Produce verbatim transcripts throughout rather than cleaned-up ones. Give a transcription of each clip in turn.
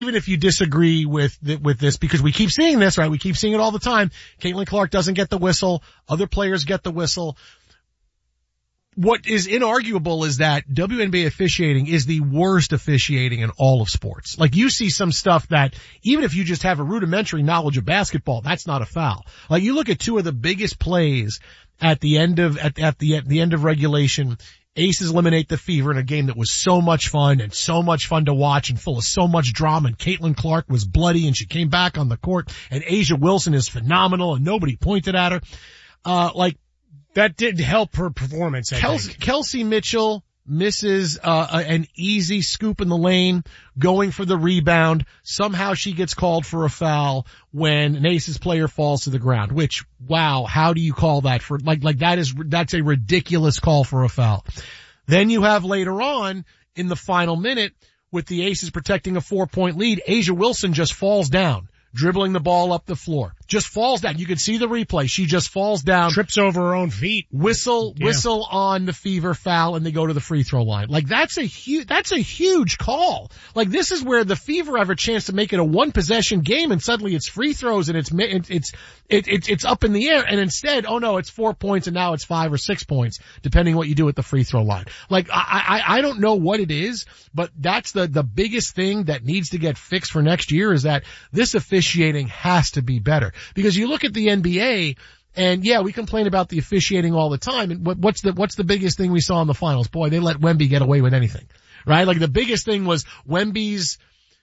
even if you disagree with the, with this, because we keep seeing this, right? We keep seeing it all the time. Caitlin Clark doesn't get the whistle. Other players get the whistle. What is inarguable is that W N B A officiating is the worst officiating in all of sports. Like, you see some stuff that even if you just have a rudimentary knowledge of basketball, that's not a foul. Like, you look at two of the biggest plays at the end of, at, at the, at the end of regulation. Aces eliminate the Fever in a game that was so much fun and so much fun to watch and full of so much drama, and Caitlin Clark was bloody and she came back on the court, and A'ja Wilson is phenomenal and nobody pointed at her. Uh, like, that did help her performance, I Kelsey, think. Kelsey Mitchell misses uh, an easy scoop in the lane, going for the rebound. Somehow she gets called for a foul when an Aces player falls to the ground, which, wow, how do you call that for, like, like that is, that's a ridiculous call for a foul. Then you have later on in the final minute with the Aces protecting a four point lead, A'ja Wilson just falls down, dribbling the ball up the floor. Just falls down. You can see the replay. She just falls down. Trips over her own feet. Whistle, yeah. whistle on the Fever, foul, and they go to the free throw line. Like, that's a huge, that's a huge call. Like, this is where the Fever have a chance to make it a one possession game, and suddenly it's free throws and it's, it's, it, it, it's up in the air, and instead, oh no, it's four points and now it's five or six points, depending what you do at the free throw line. Like, I, I, I don't know what it is, but that's the, the biggest thing that needs to get fixed for next year, is that this officiating has to be better. Because you look at the N B A, and yeah, we complain about the officiating all the time. And what, what's the, what's the biggest thing we saw in the finals? Boy, they let Wemby get away with anything, right? Like, the biggest thing was Wemby's,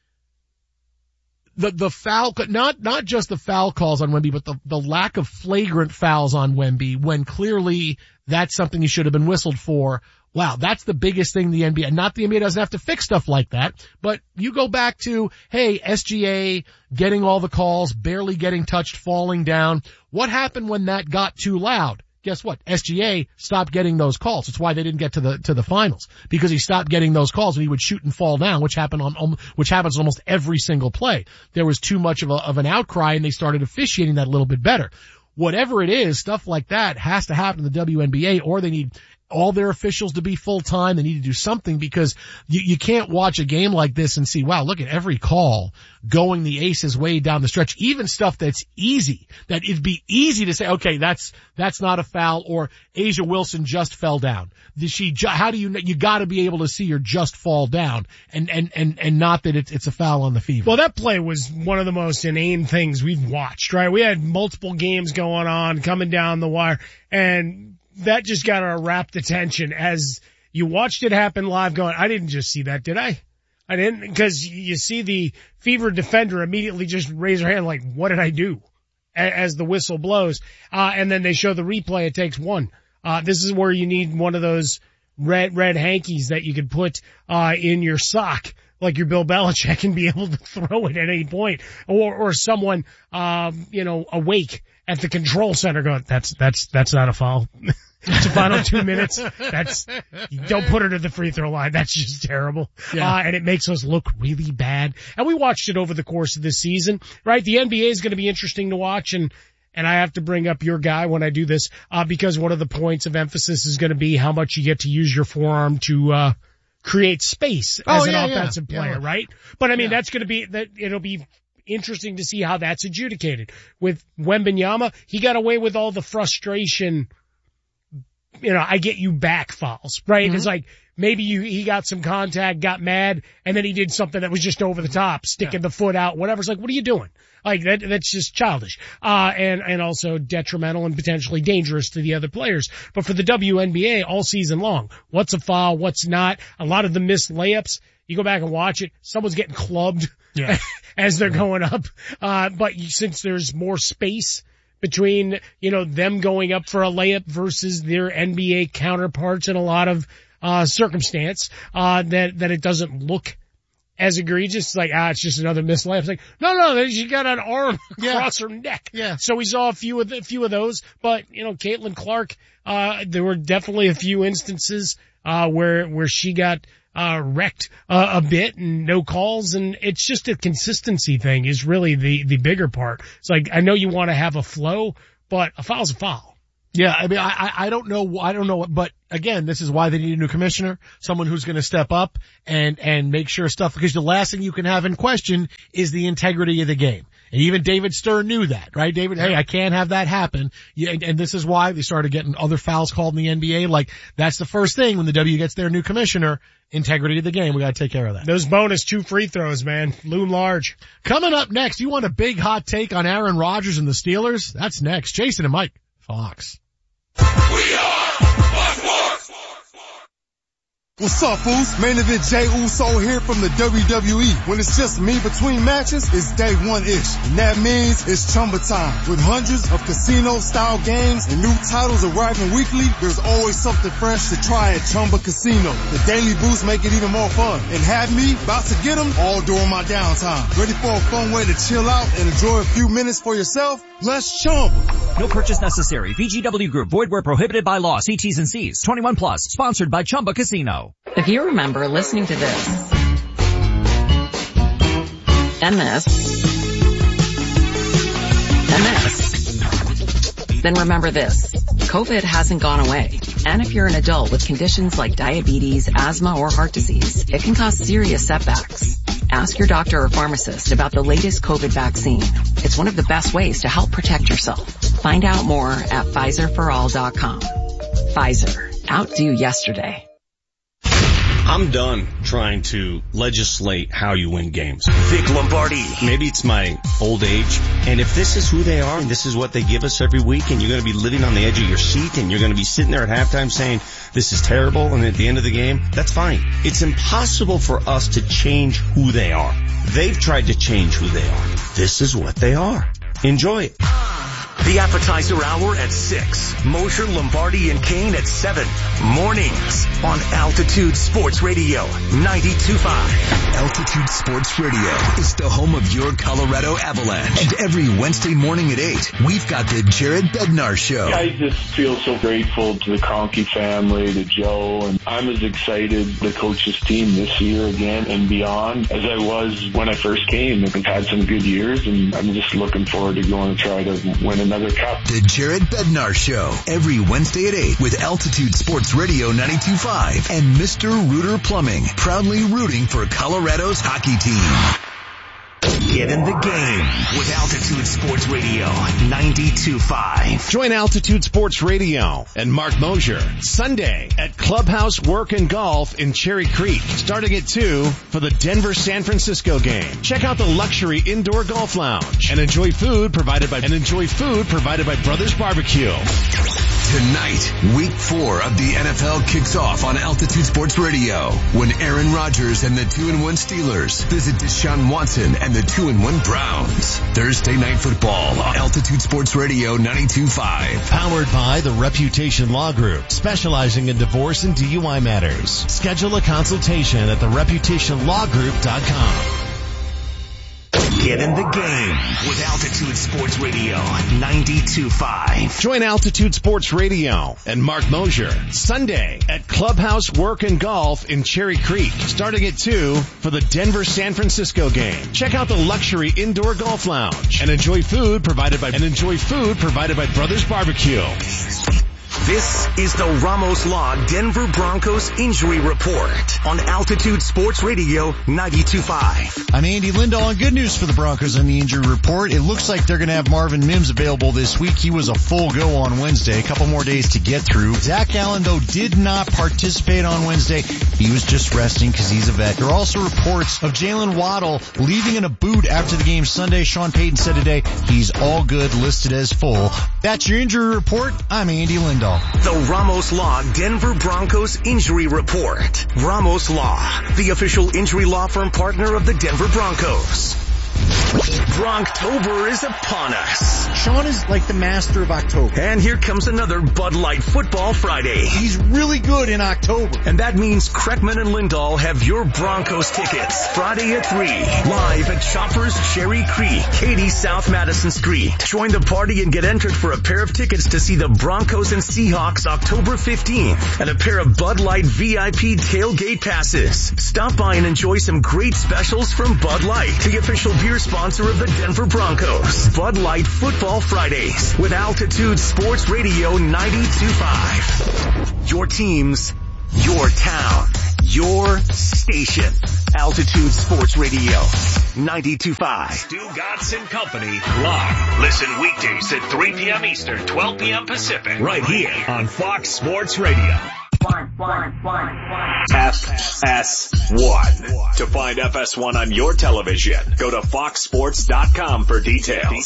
the, the foul, not, not just the foul calls on Wemby, but the, the lack of flagrant fouls on Wemby, when clearly that's something he should have been whistled for. Wow, that's the biggest thing the N B A, not the N B A doesn't have to fix stuff like that, but you go back to, hey, S G A getting all the calls, barely getting touched, falling down. What happened when that got too loud? Guess what? S G A stopped getting those calls. It's why they didn't get to the, to the finals, because he stopped getting those calls and he would shoot and fall down, which happened on, um, which happens almost every single play. There was too much of a, of an outcry, and they started officiating that a little bit better. Whatever it is, stuff like that has to happen in the W N B A, or they need all their officials to be full time. They need to do something, because you, you can't watch a game like this and see, wow, look at every call going the Aces way down the stretch. Even stuff that's easy, that it'd be easy to say, okay, that's, that's not a foul, or A'ja Wilson just fell down. Did she, ju- how do you, you gotta be able to see her just fall down, and, and, and, and not that it's, it's a foul on the Fever. Well, that play was one of the most inane things we've watched, right? We had multiple games going on, coming down the wire, and that just got our rapt attention as you watched it happen live, going, I didn't just see that, did I? I didn't, because you see the Fever defender immediately just raise her hand like, what did I do? As the whistle blows. Uh, and then they show the replay. It takes one. Uh, this is where you need one of those red, red hankies that you could put, uh, in your sock, like your Bill Belichick, and be able to throw it at any point. Or, or someone, um, you know, awake at the control center going, that's, that's, that's not a foul. It's the final two minutes. That's, don't put her to the free throw line. That's just terrible. Yeah. Uh, and it makes us look really bad. And we watched it over the course of this season, right? The N B A is going to be interesting to watch, and, and I have to bring up your guy when I do this, uh, because one of the points of emphasis is going to be how much you get to use your forearm to, uh, create space as oh, an yeah, offensive yeah. player, yeah. right? But I mean, yeah. that's going to be, that it'll be interesting to see how that's adjudicated. With Wembanyama, he got away with all the frustration, you know, I get you back fouls, right? Mm-hmm. It's like, maybe you, he got some contact, got mad, and then he did something that was just over the top, sticking yeah. the foot out, whatever. It's like, what are you doing? Like, that, that's just childish. Uh, and, and also detrimental and potentially dangerous to the other players. But for the W N B A all season long, what's a foul, what's not? A lot of the missed layups, you go back and watch it, someone's getting clubbed yeah. as they're going up. Uh, but since there's more space between, you know, them going up for a layup versus their N B A counterparts in a lot of, uh, circumstance, uh, that, that it doesn't look as egregious. It's like, ah, it's just another missed layup. It's like, no, no, she got an arm yeah. across her neck. Yeah. So we saw a few of the, a few of those, but, you know, Caitlin Clark, uh, there were definitely a few instances, uh, where, where she got, uh, wrecked, uh, a bit and no calls. And it's just a consistency thing is really the, the bigger part. It's like, I know you want to have a flow, but a foul's a foul. Yeah, I mean, I, I don't know, I don't know, but again, this is why they need a new commissioner, someone who's going to step up and, and make sure stuff, because the last thing you can have in question is the integrity of the game. And even David Stern knew that, right? David, hey, I can't have that happen. Yeah, and, and this is why they started getting other fouls called in the N B A. Like, that's the first thing when the W gets their new commissioner, integrity of the game. We got to take care of that. Those bonus two free throws, man. Loom large. Coming up next, you want a big hot take on Aaron Rodgers and the Steelers? That's next. Jason and Mike, Fox. We are Fox Sports. What's up, fools? Main event Jey Uso here from the W W E. When it's just me between matches, it's day one-ish. And that means it's Chumba time. With hundreds of casino-style games and new titles arriving weekly, there's always something fresh to try at Chumba Casino. The daily boosts make it even more fun. And have me about to get them all during my downtime. Ready for a fun way to chill out and enjoy a few minutes for yourself? Let's Chumba. No purchase necessary. V G W Group. Void where prohibited by law. See T's and C's. twenty-one plus. Sponsored by Chumba Casino. If you remember listening to this and this and this, then remember this. COVID hasn't gone away. And if you're an adult with conditions like diabetes, asthma, or heart disease, it can cause serious setbacks. Ask your doctor or pharmacist about the latest COVID vaccine. It's one of the best ways to help protect yourself. Find out more at Pfizer for all dot com. Pfizer. Outdo yesterday. I'm done trying to legislate how you win games. Vic Lombardi. Maybe it's my old age. And if this is who they are and this is what they give us every week and you're going to be living on the edge of your seat and you're going to be sitting there at halftime saying, this is terrible, and at the end of the game, that's fine. It's impossible for us to change who they are. They've tried to change who they are. This is what they are. Enjoy it. The appetizer hour at six. Mosher, Lombardi, and Kane at seven. Mornings on Altitude Sports Radio ninety-two point five. Altitude Sports Radio is the home of your Colorado Avalanche. And every Wednesday morning at eight, we've got the Jared Bednar Show. I just feel so grateful to the Conkey family, to Joe, and I'm as excited to coach this team this year again and beyond as I was when I first came. I've had some good years, and I'm just looking forward to going to try to win another cup. The Jared Bednar Show, every Wednesday at eight with Altitude Sports Radio ninety-two point five and Mister Rooter Plumbing, proudly rooting for Colorado's hockey team. Get in the game with Altitude Sports Radio ninety-two point five. Join Altitude Sports Radio and Mark Mosher Sunday at Clubhouse Work and Golf in Cherry Creek, starting at two for the Denver-San Francisco game. Check out the luxury indoor golf lounge and enjoy food provided by and enjoy food provided by Brothers Barbecue. Tonight, week four of the N F L kicks off on Altitude Sports Radio when Aaron Rodgers and the two and one Steelers visit Deshaun Watson and the two and one Browns. Thursday night football on Altitude Sports Radio ninety-two point five. Powered by the Reputation Law Group, specializing in divorce and D U I matters. Schedule a consultation at the reputation law group dot com. Get in the game with Altitude Sports Radio ninety-two point five. Join Altitude Sports Radio and Mark Mosher Sunday at Clubhouse Work and Golf in Cherry Creek, starting at two for the Denver-San Francisco game. Check out the luxury indoor golf lounge and enjoy food provided by and enjoy food provided by Brothers Barbecue. This is the Ramos Law Denver Broncos Injury Report on Altitude Sports Radio ninety-two point five. I'm Andy Lindahl, and good news for the Broncos on the injury report. It looks like they're going to have Marvin Mims available this week. He was a full go on Wednesday, a couple more days to get through. Zach Allen, though, did not participate on Wednesday. He was just resting because he's a vet. There are also reports of Jalen Waddle leaving in a boot after the game Sunday. Sean Payton said today he's all good, listed as full. That's your injury report. I'm Andy Lindahl. The Ramos Law Denver Broncos Injury Report. Ramos Law, the official injury law firm partner of the Denver Broncos. Bronktober is upon us. Sean is like the master of October. And here comes another Bud Light Football Friday. He's really good in October. And that means Kreckman and Lindahl have your Broncos tickets Friday at three. Live at Shoppers Cherry Creek, Katy South Madison Street. Join the party and get entered for a pair of tickets to see the Broncos and Seahawks October fifteenth. And a pair of Bud Light V I P tailgate passes. Stop by and enjoy some great specials from Bud Light, the official beer premier sponsor of the Denver Broncos. Bud Light Football Fridays with Altitude Sports Radio ninety-two point five. Your teams, your town, your station. Altitude Sports Radio ninety-two point five. Stu Gatz and Company live. Listen weekdays at three p.m. Eastern, twelve p.m. Pacific. Right here on Fox Sports Radio. F S one. To find F S one on your television, go to fox sports dot com for details.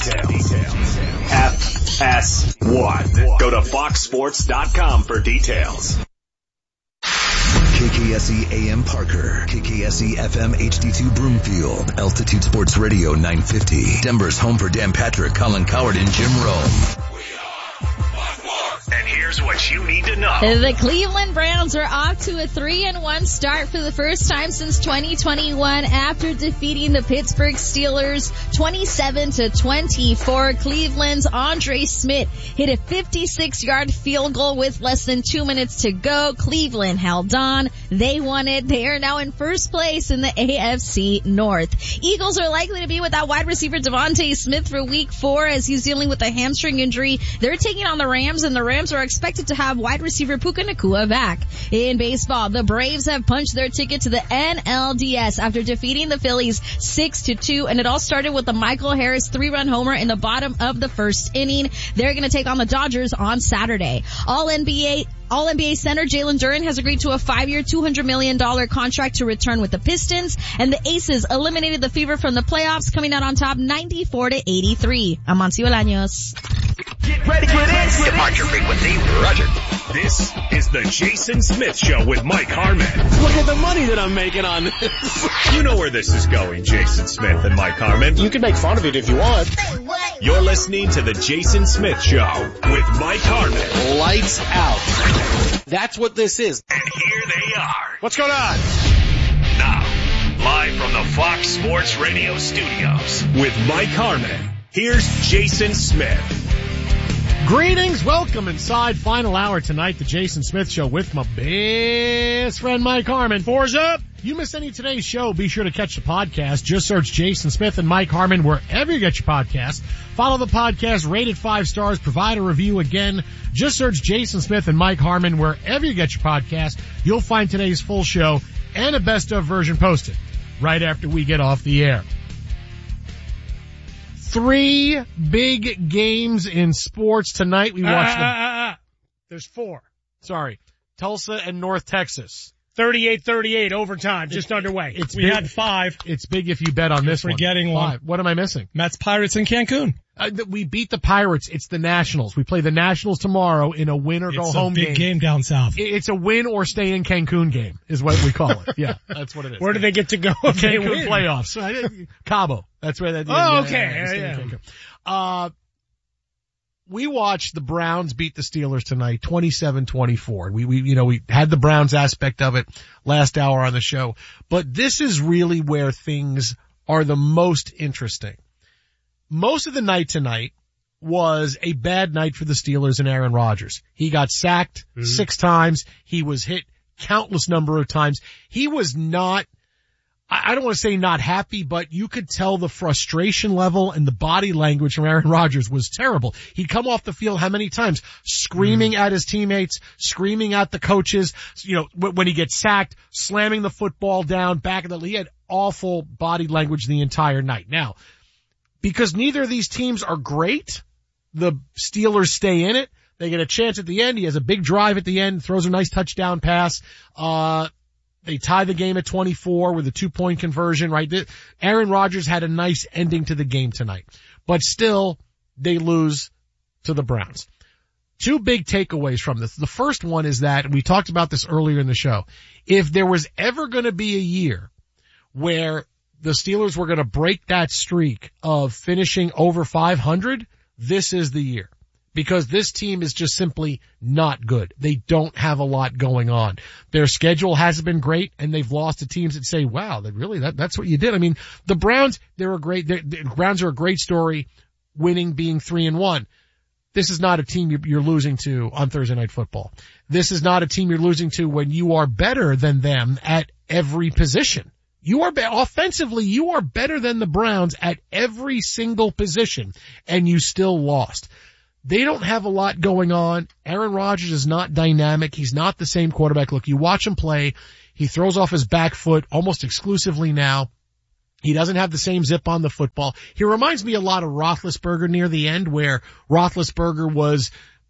F S one. Go to fox sports dot com for details. K K S E A M Parker, K K S E F M H D two Broomfield, Altitude Sports Radio nine fifty, Denver's home for Dan Patrick, Colin Coward, and Jim Rome. And here's what you need to know. The Cleveland Browns are off to a three and one start for the first time since twenty twenty-one after defeating the Pittsburgh Steelers twenty-seven to twenty-four. Cleveland's Andre Smith hit a fifty-six yard field goal with less than two minutes to go. Cleveland held on. They won it. They are now in first place in the A F C North. Eagles are likely to be without wide receiver Devontae Smith for week four as he's dealing with a hamstring injury. They're taking on the Rams, and the Rams are expected to have wide receiver Puka Nacua back. In baseball, the Braves have punched their ticket to the N L D S after defeating the Phillies six to two, and it all started with the Michael Harris three-run homer in the bottom of the first inning. They're going to take on the Dodgers on Saturday. All N B A All N B A center Jalen Duren has agreed to a five-year, two hundred million dollars contract to return with the Pistons, and the Aces eliminated the Fever from the playoffs, coming out on top ninety-four to eighty-three. I'm Amancio Bolaños. Get ready for this. Departure frequency, Roger. This is the Jason Smith Show with Mike Harmon. Look at the money that I'm making on this. You know where this is going, Jason Smith and Mike Harmon. You can make fun of it if you want. You're listening to the Jason Smith Show with Mike Harmon. Lights out. That's what this is. And here they are. What's going on? Now, live from the Fox Sports Radio studios with Mike Harmon, here's Jason Smith. Greetings, welcome inside final hour tonight, the Jason Smith Show with my best friend Mike Harmon. Fours up. You miss any of today's show, be sure to catch the podcast. Just search Jason Smith and Mike Harmon wherever you get your podcasts. Follow the podcast, rate it five stars, provide a review. Again, just search Jason Smith and Mike Harmon wherever you get your podcast. You'll find today's full show and a best of version posted right after we get off the air. Three big games in sports tonight. We watched uh, them. Uh, uh, uh. There's four. Sorry. Tulsa and North Texas. thirty-eight thirty-eight overtime, just it's, underway. It's we big, had five. It's big if you bet on You're this forgetting one. one. Five. What am I missing? Mets Pirates in Cancun. Uh, we beat the Pirates. It's the Nationals. We play the Nationals tomorrow in a win or it's go home game. It's a big game down south. It's a win or stay in Cancun game is what we call it. Yeah, that's what it is. Where do they get to go if they Cancun win? playoffs. Cabo. That's where that. Oh, yeah, okay. Yeah, yeah, yeah. Uh, we watched the Browns beat the Steelers tonight, twenty-seven twenty-four. We, we, you know, we had the Browns aspect of it last hour on the show, but this is really where things are the most interesting. Most of the night tonight was a bad night for the Steelers and Aaron Rodgers. He got sacked mm-hmm. six times. He was hit countless number of times. He was not, I don't want to say not happy, but you could tell the frustration level and the body language from Aaron Rodgers was terrible. He'd come off the field how many times? Screaming mm. at his teammates, screaming at the coaches, you know, when he gets sacked, slamming the football down, back of the, he had awful body language the entire night. Now, because neither of these teams are great, the Steelers stay in it. They get a chance at the end. He has a big drive at the end, throws a nice touchdown pass. Uh, They tie the game at twenty-four with a two-point conversion, right? Aaron Rodgers had a nice ending to the game tonight. But still, they lose to the Browns. Two big takeaways from this. The first one is that, and we talked about this earlier in the show, if there was ever going to be a year where the Steelers were going to break that streak of finishing over five hundred, this is the year. Because this team is just simply not good. They don't have a lot going on. Their schedule hasn't been great, and they've lost to teams that say, wow, that really, that, that's what you did. I mean, the Browns, they're a great, they're, the Browns are a great story, winning, being three and one. This is not a team you're, you're losing to on Thursday Night Football. This is not a team you're losing to when you are better than them at every position. You are be- offensively, you are better than the Browns at every single position, and you still lost. They don't have a lot going on. Aaron Rodgers is not dynamic. He's not the same quarterback. Look, you watch him play. He throws off his back foot almost exclusively now. He doesn't have the same zip on the football. He reminds me a lot of Roethlisberger near the end, where Roethlisberger was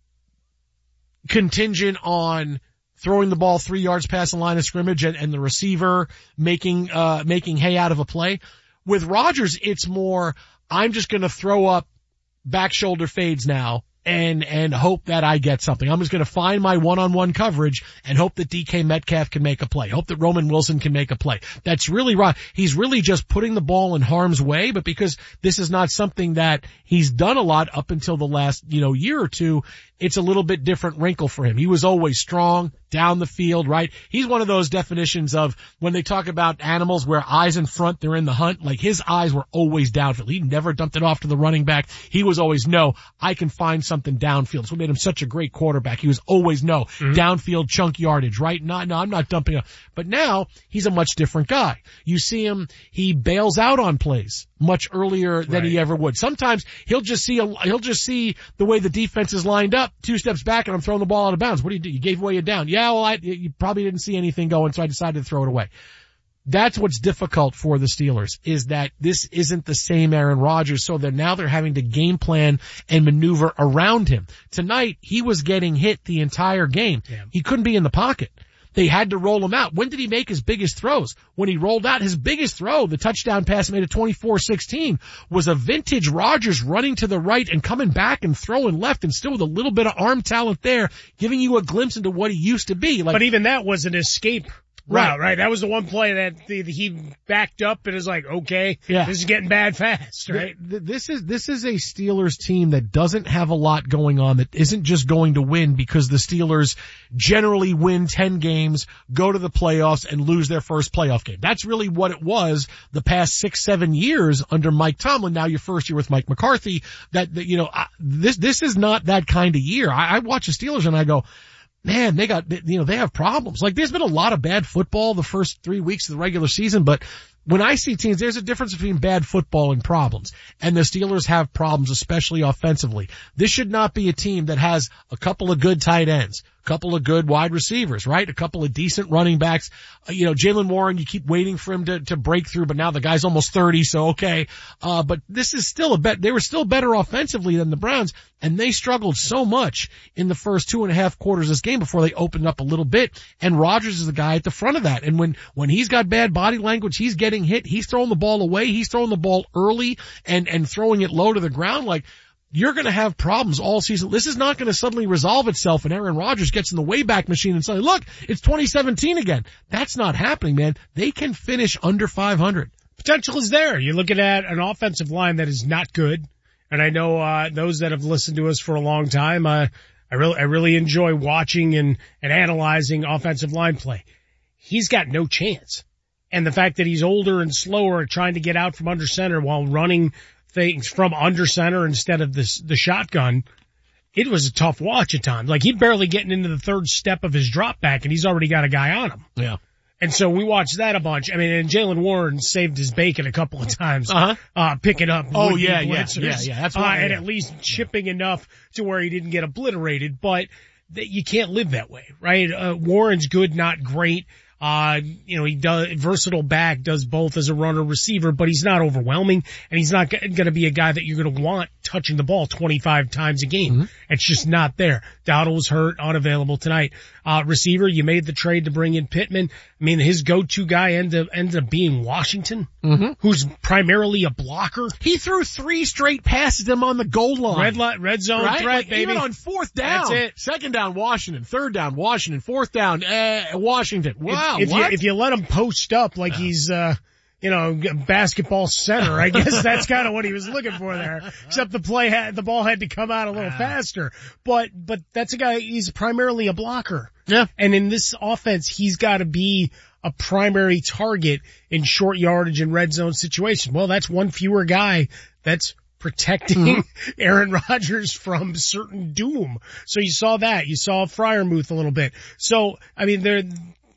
contingent on throwing the ball three yards past the line of scrimmage and, and the receiver making, uh, making hay out of a play. With Rodgers, it's more, I'm just going to throw up back shoulder fades now and, and hope that I get something. I'm just going to find my one-on-one coverage and hope that D K Metcalf can make a play. Hope that Roman Wilson can make a play. That's really right. He's really just putting the ball in harm's way, but because this is not something that he's done a lot up until the last, you know, year or two, it's a little bit different wrinkle for him. He was always strong down the field, right? He's one of those definitions of when they talk about animals where eyes in front, they're in the hunt. Like his eyes were always downfield. He never dumped it off to the running back. He was always, no, I can find something downfield. So what made him such a great quarterback. He was always, no, mm-hmm. downfield chunk yardage, right? No, no, I'm not dumping it. But now he's a much different guy. You see him, he bails out on plays much earlier than right. he ever would. Sometimes he'll just see a, he'll just see the way the defense is lined up, two steps back, and I'm throwing the ball out of bounds. What do you do? You gave away a down. Yeah, well, I, you probably didn't see anything going, so I decided to throw it away. That's what's difficult for the Steelers, is that this isn't the same Aaron Rodgers, so that now they're having to game plan and maneuver around him. Tonight, he was getting hit the entire game. Yeah. He couldn't be in the pocket. They had to roll him out. When did he make his biggest throws? When he rolled out, his biggest throw, the touchdown pass made at twenty-four sixteen, was a vintage Rodgers running to the right and coming back and throwing left, and still with a little bit of arm talent there, giving you a glimpse into what he used to be. Like, but even that was an escape route, right? That was the one play that he backed up and is like, okay, yeah. this is getting bad fast, right? This is, this is a Steelers team that doesn't have a lot going on, that isn't just going to win because the Steelers generally win ten games, go to the playoffs, and lose their first playoff game. That's really what it was the past six, seven years under Mike Tomlin. Now your first year with Mike McCarthy, that, that you know, I, this, this is not that kind of year. I, I watch the Steelers and I go, man, they got, you know, they have problems. Like, there's been a lot of bad football the first three weeks of the regular season, but when I see teams, there's a difference between bad football and problems. And the Steelers have problems, especially offensively. This should not be a team that has a couple of good tight ends, a couple of good wide receivers, right? A couple of decent running backs. Uh, you know, Jaylen Warren, you keep waiting for him to, to break through, but now the guy's almost thirty, so okay. Uh, but this is still a bet. They were still better offensively than the Browns, and they struggled so much in the first two and a half quarters of this game before they opened up a little bit. And Rodgers is the guy at the front of that. And when, when he's got bad body language, he's getting hit. He's throwing the ball away. He's throwing the ball early and, and throwing it low to the ground. Like, you're going to have problems all season. This is not going to suddenly resolve itself and Aaron Rodgers gets in the Wayback Machine and say, look, it's twenty seventeen again. That's not happening, man. They can finish under five hundred. Potential is there. You're looking at an offensive line that is not good. And I know, uh, those that have listened to us for a long time, uh, I really, I really enjoy watching and, and analyzing offensive line play. He's got no chance. And the fact that he's older and slower, trying to get out from under center while running things from under center instead of the, the shotgun, it was a tough watch at times. Like, he'd barely getting into the third step of his drop back and he's already got a guy on him. Yeah. And so we watched that a bunch. I mean, and Jaylen Warren saved his bacon a couple of times, uh-huh. uh, picking up. Oh, yeah, yeah, yeah, yeah. That's why. Uh, and at least chipping enough to where he didn't get obliterated, but th- you can't live that way, right? Uh, Warren's good, not great. Uh, you know, he does, versatile back, does both as a runner receiver, but he's not overwhelming, and he's not g- gonna be a guy that you're gonna want touching the ball twenty-five times a game. Mm-hmm. It's just not there. Dowdle was hurt, unavailable tonight. Uh, receiver, you made the trade to bring in Pittman. I mean, his go-to guy ended up, ended up being Washington, mm-hmm. who's primarily a blocker. He threw three straight passes to him on the goal line. Red line, red zone right? threat, like, baby. Even on fourth down. That's it. Second down, Washington. Third down, Washington. Fourth down, uh, Washington. Wow. If, if what? you, if you let him post up like yeah. he's, uh, you know, basketball center, I guess that's kind of what he was looking for there. Except the play had, the ball had to come out a little faster. But, but that's a guy, he's primarily a blocker. Yeah. And in this offense, he's got to be a primary target in short yardage and red zone situation. Well, that's one fewer guy that's protecting mm-hmm. Aaron Rodgers from certain doom. So you saw that. You saw Freiermuth a little bit. So, I mean, there,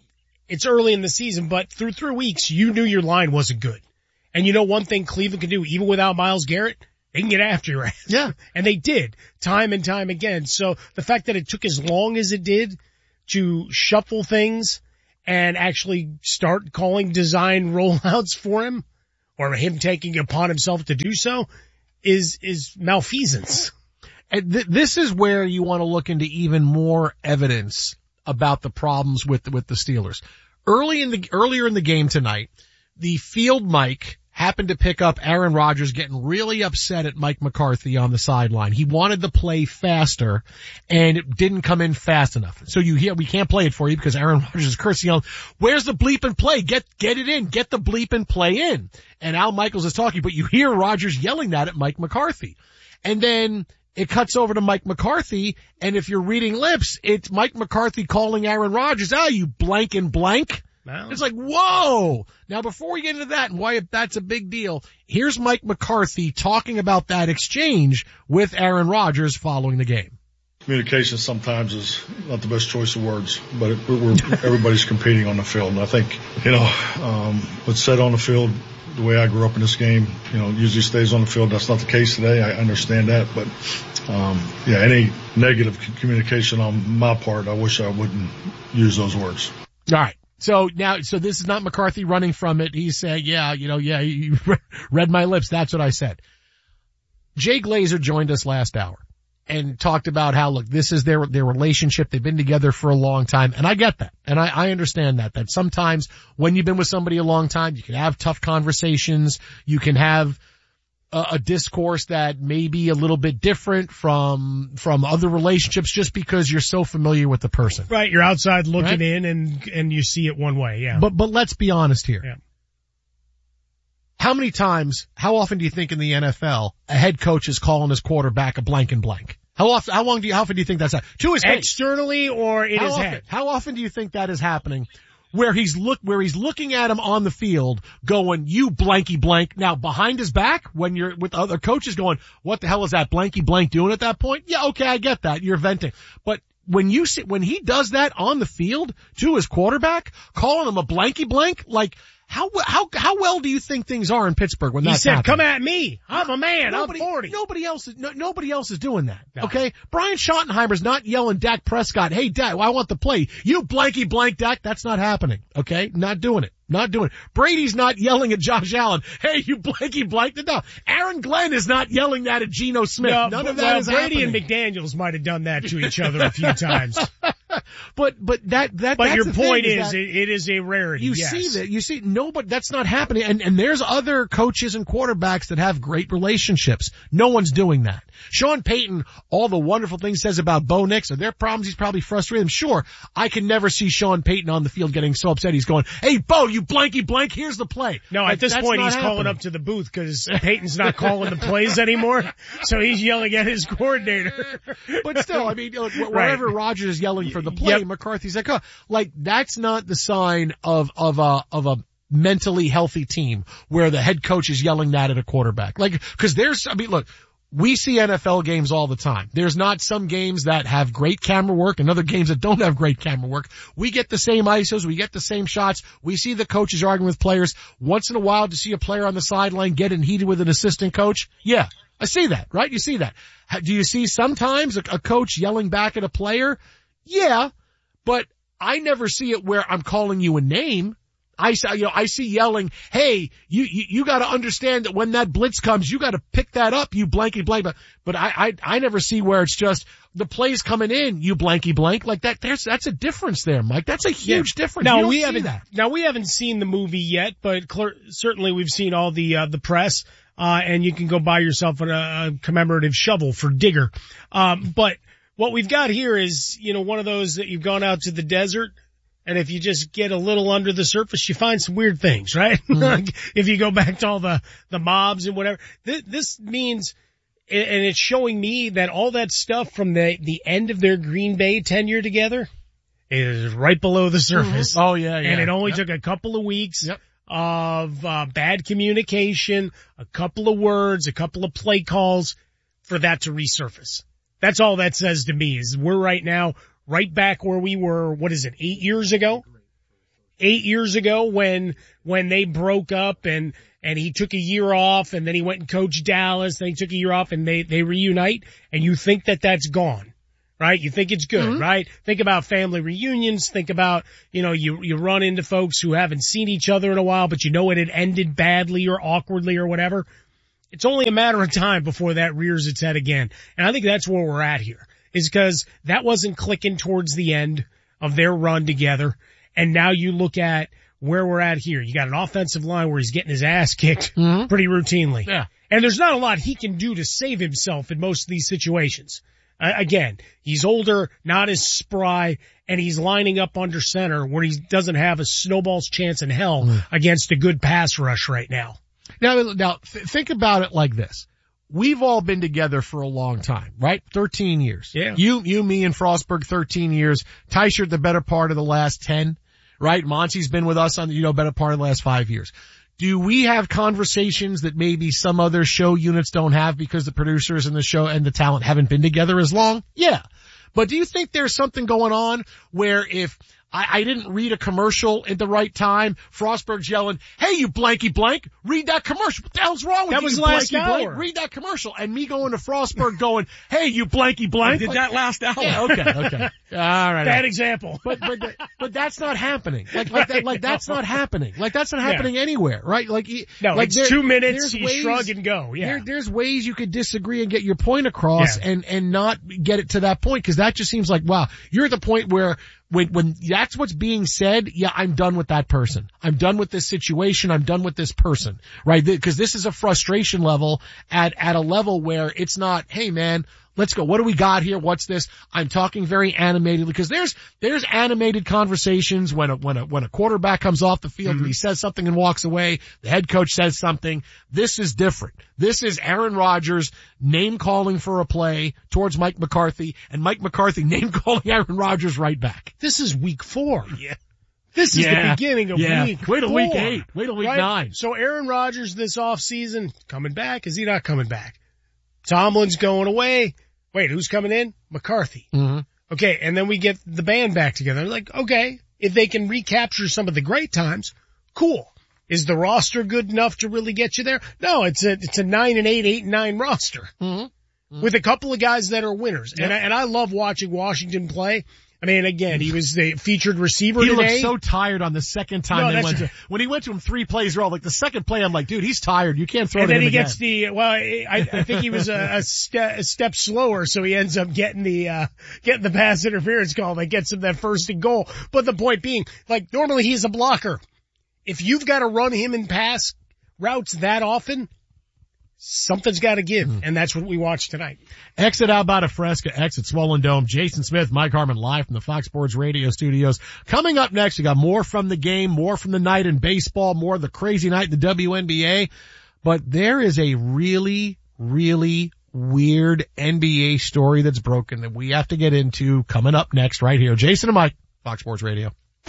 it's early in the season, but through three weeks, you knew your line wasn't good. And you know one thing Cleveland can do, even without Myles Garrett, they can get after your ass. Yeah. And they did, time and time again. So the fact that it took as long as it did to shuffle things and actually start calling design rollouts for him, or him taking it upon himself to do so, is is malfeasance. And th- this is where you want to look into even more evidence about the problems with with the Steelers. Early in the earlier in the game tonight, the field mic happened to pick up Aaron Rodgers getting really upset at Mike McCarthy on the sideline. He wanted the play faster, and it didn't come in fast enough. So you hear, we can't play it for you because Aaron Rodgers is cursing out, where's the bleep and play? Get, get it in. Get the bleep and play in. And Al Michaels is talking, but you hear Rodgers yelling that at Mike McCarthy. And then it cuts over to Mike McCarthy, and if you're reading lips, it's Mike McCarthy calling Aaron Rodgers, ah, you blank and blank. Wow. It's like, whoa! Now before we get into that and why that's a big deal, here's Mike McCarthy talking about that exchange with Aaron Rodgers following the game. Communication sometimes is not the best choice of words, but it, we're, everybody's competing on the field. And I think, you know, um, what's said on the field, the way I grew up in this game, you know, usually stays on the field. That's not the case today. I understand that. But, um, yeah, any negative communication on my part, I wish I wouldn't use those words. All right. So now, so this is not McCarthy running from it. He's saying, yeah, you know, yeah, you read my lips. That's what I said. Jay Glazer joined us last hour and talked about how, look, this is their, their relationship. They've been together for a long time. And I get that. And I, I understand that, that sometimes when you've been with somebody a long time, you can have tough conversations. You can have a, a discourse that may be a little bit different from, from other relationships just because you're so familiar with the person. Right. You're outside looking right? in and, and you see it one way. Yeah. But, but let's be honest here. Yeah. How many times, how often do you think in the N F L a head coach is calling his quarterback a blank and blank? How often, how long do you, how often do you think that's happening? To his face. Externally or in how his often, head? How often do you think that is happening? Where he's look, where he's looking at him on the field going, you blanky blank. Now behind his back, when you're with other coaches going, what the hell is that blanky blank doing at that point? Yeah, okay, I get that. You're venting. But when you see, when he does that on the field to his quarterback, calling him a blanky blank, like, How, how, how well do you think things are in Pittsburgh when he that's said, happening? come at me. I'm a man. Nobody, I'm forty. Nobody else is, no, nobody else is doing that. No. Okay? Brian Schottenheimer's not yelling Dak Prescott, hey Dak, I want the play. You blanky blank Dak. That's not happening. Okay? Not doing it. Not doing it. Brady's not yelling at Josh Allen, hey, you blanky blank. No. Aaron Glenn is not yelling that at Geno Smith. No, None but, of that well, is Brady happening. and McDaniels might have done that to each other a few times. But, but that, that, But that's your the point thing, is, is that it, it is a rarity. you yes. see that, you see, no, but that's not happening. And, and there's other coaches and quarterbacks that have great relationships. No one's doing that. Sean Payton, all the wonderful things he says about Bo Nix, are there problems he's probably frustrated him? Sure. I can never see Sean Payton on the field getting so upset he's going, hey Bo, you blanky blank, here's the play. No, like, at this that's point not he's happening. calling up to the booth because Peyton's not calling the plays anymore. So he's yelling at his coordinator. But still, I mean, look, wherever Right. Rodgers is yelling for the play, Yep. McCarthy's like, oh, like that's not the sign of, of a, of a mentally healthy team where the head coach is yelling that at a quarterback. Like, cause there's, I mean, look, we see N F L games all the time. There's not some games that have great camera work and other games that don't have great camera work. We get the same I S Os. We get the same shots. We see the coaches arguing with players. Once in a while to see a player on the sideline getting heated with an assistant coach. Yeah, I see that, right? You see that. Do you see sometimes a, a coach yelling back at a player? Yeah, but I never see it where I'm calling you a name. I you know, I see yelling, hey, you, you, you gotta understand that when that blitz comes, you gotta pick that up, you blanky blank. But, but I, I, I never see where it's just the play's coming in, you blanky blank. Like that, there's, that's a difference there, Mike. That's a huge Yeah. difference. Now You don't we see haven't, that. now we haven't seen the movie yet, but cl- certainly we've seen all the, uh, the press, uh, and you can go buy yourself a, a commemorative shovel for Digger. Um, but what we've got here is, you know, one of those that you've gone out to the desert, and if you just get a little under the surface, you find some weird things, right? Mm-hmm. Like if you go back to all the, the mobs and whatever. This, this means, and it's showing me that all that stuff from the, the end of their Green Bay tenure together is right below the surface. Mm-hmm. Oh yeah, yeah. And it only Yep. took a couple of weeks Yep. of uh, bad communication, a couple of words, a couple of play calls for that to resurface. That's all that says to me is we're right now right back where we were, what is it, eight years ago? eight years ago when, when they broke up and, and he took a year off and then he went and coached Dallas, then he took a year off and they, they reunite and you think that that's gone, right? You think it's good, mm-hmm. right? Think about family reunions. Think about, you know, you, you run into folks who haven't seen each other in a while, but you know it had ended badly or awkwardly or whatever. It's only a matter of time before that rears its head again. And I think that's where we're at here, is because that wasn't clicking towards the end of their run together. And now you look at where we're at here. You got an offensive line where he's getting his ass kicked mm-hmm. pretty routinely. Yeah. And there's not a lot he can do to save himself in most of these situations. Uh, again, he's older, not as spry, and he's lining up under center where he doesn't have a snowball's chance in hell mm. against a good pass rush right now. Now, now th- think about it like this. We've all been together for a long time, right? thirteen years. Yeah. You, you, me, and Frostberg, thirteen years. Teichert, the better part of the last ten, right? Monty's been with us on the, you know, better part of the last five years. Do we have conversations that maybe some other show units don't have because the producers and the show and the talent haven't been together as long? Yeah. But do you think there's something going on where if I, I didn't read a commercial at the right time, Frostberg's yelling, hey, you blanky blank, read that commercial. What the hell's wrong with that you? That was you last blanky hour. Blank? Read that commercial. And me going to Frostberg going, hey, you blanky blank. I did like, that last hour. Yeah, okay, okay. All right. Bad example. But, but, but that's not happening. Like, like that, like that's not happening. Like that's not happening yeah. anywhere, right? Like, no, like it's there, two minutes, you ways, shrug and go. Yeah. There, there's ways you could disagree and get your point across yeah. and, and not get it to that point. Cause that just seems like, wow, you're at the point where when, when that's what's being said, yeah, I'm done with that person. I'm done with this situation. I'm done with this person, right? Because this is a frustration level at, at a level where it's not, hey man, let's go. What do we got here? What's this? I'm talking very animated because there's, there's animated conversations when a, when a, when a quarterback comes off the field mm-hmm. and he says something and walks away. The head coach says something. This is different. This is Aaron Rodgers name calling for a play towards Mike McCarthy and Mike McCarthy name calling Aaron Rodgers right back. This is week four. Yeah. This is yeah. the beginning of yeah. week Wait till four, week eight. Wait till week right? nine. So Aaron Rodgers this offseason coming back? Is he not coming back? Tomlin's going away. Wait, who's coming in? McCarthy. Mm-hmm. Okay, and then we get the band back together. Like, okay, if they can recapture some of the great times, cool. Is the roster good enough to really get you there? No, it's a it's a nine and eight, eight and nine roster mm-hmm. Mm-hmm. with a couple of guys that are winners. Yep. And I, and I love watching Washington play. I mean, again, he was the featured receiver he today. He looked so tired on the second time no, they went to, when he went to him three plays roll, like the second play, I'm like, dude, he's tired. You can't throw and it then he again. gets the, well, I, I think he was a, a, ste- a step slower, so he ends up getting the, uh, getting the pass interference call that gets him that first and goal. But the point being, like, normally he's a blocker. If you've got to run him in pass routes that often, something's got to give, mm. and that's what we watched tonight. Exit Albata Fresca, exit Swollen Dome. Jason Smith, Mike Harmon live from the Fox Sports Radio studios. Coming up next, we got more from the game, more from the night in baseball, more of the crazy night in the W N B A. But there is a really, really weird N B A story that's broken that we have to get into coming up next right here. Jason and Mike, Fox Sports Radio.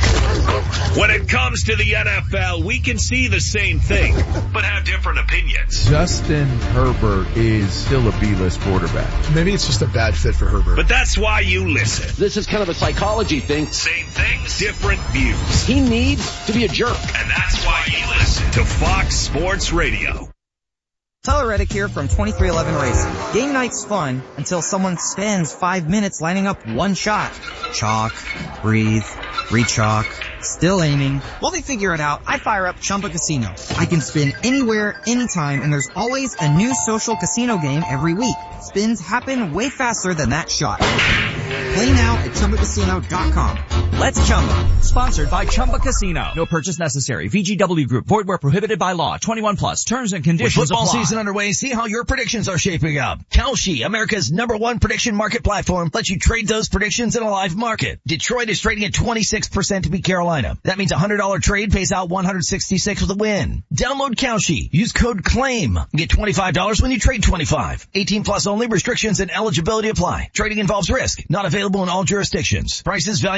When it comes to the N F L, we can see the same thing, but have different opinions. Justin Herbert is still a B-list quarterback. Maybe it's just a bad fit for Herbert. But that's why you listen. This is kind of a psychology thing. Same things, different views. He needs to be a jerk. And that's why you listen to Fox Sports Radio. Tyler Reddick here from twenty-three eleven Racing. Game night's fun until someone spends five minutes lining up one shot. Chalk, breathe, re-chalk, still aiming. While they figure it out, I fire up Chumba Casino. I can spin anywhere, anytime, and there's always a new social casino game every week. Spins happen way faster than that shot. Play now at Chumba Casino dot com. Let's Chumba. Sponsored by Chumba Casino. No purchase necessary. V G W Group. Void where prohibited by law. twenty-one plus. Terms and conditions With football apply. season underway, see how your predictions are shaping up. Kalshi, America's number one prediction market platform, lets you trade those predictions in a live market. Detroit is trading at twenty-six percent to beat Carolina. That means a one hundred dollars trade pays out one hundred sixty-six with a win. Download Kalshi. Use code CLAIM. Get twenty-five dollars when you trade twenty-five. eighteen plus only. Restrictions and eligibility apply. Trading involves risk. Not available in all jurisdictions. Prices, values, and market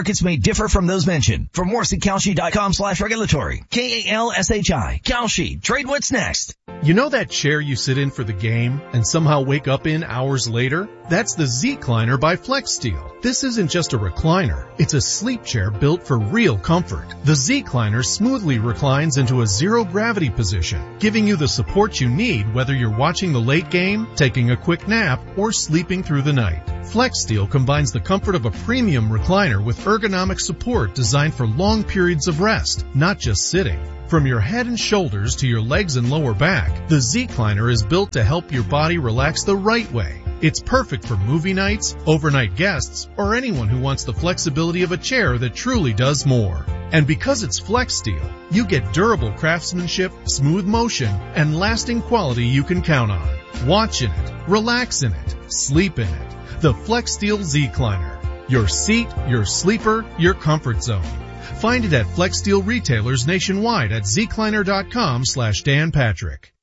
markets may differ from those mentioned. For more, see Kalshi.com slash regulatory. K A L S H I. Kalshi. Trade what's next. You know that chair you sit in for the game and somehow wake up in hours later? That's the Z-Cliner by FlexSteel. This isn't just a recliner. It's a sleep chair built for real comfort. The Z-Cliner smoothly reclines into a zero-gravity position, giving you the support you need whether you're watching the late game, taking a quick nap, or sleeping through the night. FlexSteel combines the comfort of a premium recliner with ergonomic support designed for long periods of rest, not just sitting. From your head and shoulders to your legs and lower back, the Z-Cliner is built to help your body relax the right way. It's perfect for movie nights, overnight guests, or anyone who wants the flexibility of a chair that truly does more. And because it's FlexSteel, you get durable craftsmanship, smooth motion, and lasting quality you can count on. Watch in it, relax in it, sleep in it. The FlexSteel Z-Cliner. Your seat, your sleeper, your comfort zone. Find it at FlexSteel retailers nationwide at zcliner.com slash Dan Patrick.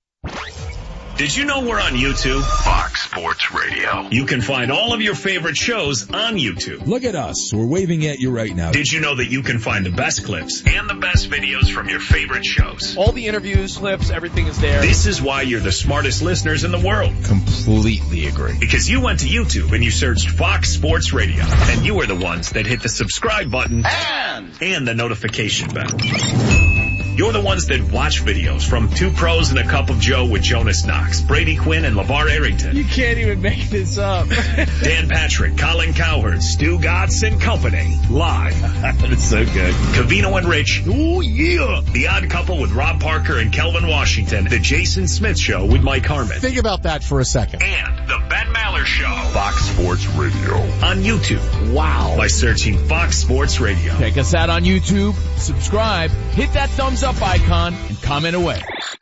Did you know we're on YouTube? Fox Sports Radio. You can find all of your favorite shows on YouTube. Look at us. We're waving at you right now. Did you know that you can find the best clips and the best videos from your favorite shows? All the interviews, clips, everything is there. This is why you're the smartest listeners in the world. Completely agree. Because you went to YouTube and you searched Fox Sports Radio. And you were the ones that hit the subscribe button and, and the notification bell. You're the ones that watch videos from Two Pros and a Cup of Joe with Jonas Knox, Brady Quinn, and LeVar Arrington. You can't even make this up. Dan Patrick, Colin Cowherd, Stu Gatz and Company. Live. That is so good. Covino and Rich. Oh, yeah. The Odd Couple with Rob Parker and Kelvin Washington. The Jason Smith Show with Mike Harmon. Think about that for a second. And the Ben Maller Show. Fox Sports Radio. On YouTube. Wow. By searching Fox Sports Radio. Check us out on YouTube. Subscribe. Hit that thumbs up icon and comment away.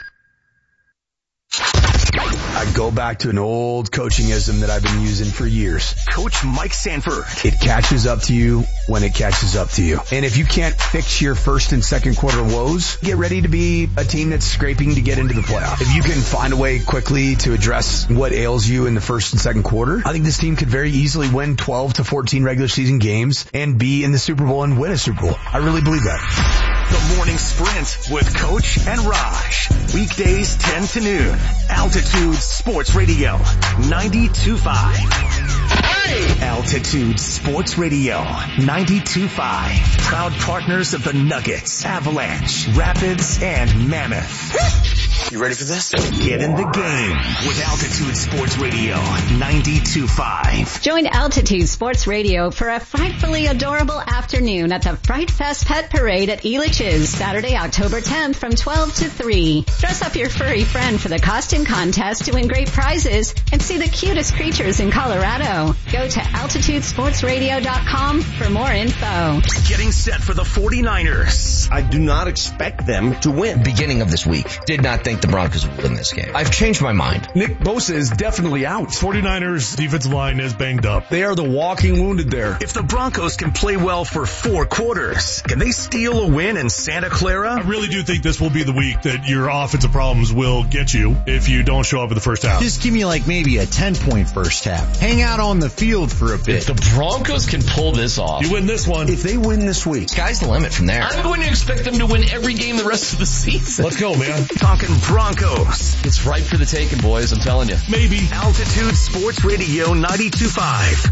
I go back to an old coachingism that I've been using for years. Coach Mike Sanford. It catches up to you when it catches up to you. And if you can't fix your first and second quarter woes, get ready to be a team that's scraping to get into the playoffs. If you can find a way quickly to address what ails you in the first and second quarter, I think this team could very easily win twelve to fourteen regular season games and be in the Super Bowl and win a Super Bowl. I really believe that. The Morning Sprint with Coach and Raj. Weekdays ten to noon. Altitude Sports Radio ninety-two point five. Hey! Altitude Sports Radio ninety-two point five. Proud partners of the Nuggets, Avalanche, Rapids, and Mammoth. You ready for this? Get in the game with Altitude Sports Radio ninety-two point five. Join Altitude Sports Radio for a frightfully adorable afternoon at the Fright Fest Pet Parade at Elitch's, Saturday, October tenth from twelve to three. Dress up your furry friend for the costume contest to win great prizes and see the cutest creatures in Colorado. Go to altitude sports radio dot com for more info. Getting set for the forty-niners. I do not expect them to win. Beginning of this week, did not think the Broncos would win this game. I've changed my mind. Nick Bosa is definitely out. forty-niners defensive line is banged up. They are the walking wounded there. If the Broncos can play well for four quarters, can they steal a win in Santa Clara? I really do think this will be the week that your offensive problems will get you if you don't show up in the first half. Just give me like maybe a ten point first half. Hang out on the field for a bit. If the Broncos can pull this off. You win this one. If they win this week. Sky's the limit from there. I'm going to expect them to win every game the rest of the season. Let's go, man. Talking Broncos. It's ripe for the taking, boys. I'm telling you. Maybe. Altitude Sports Radio ninety-two point five.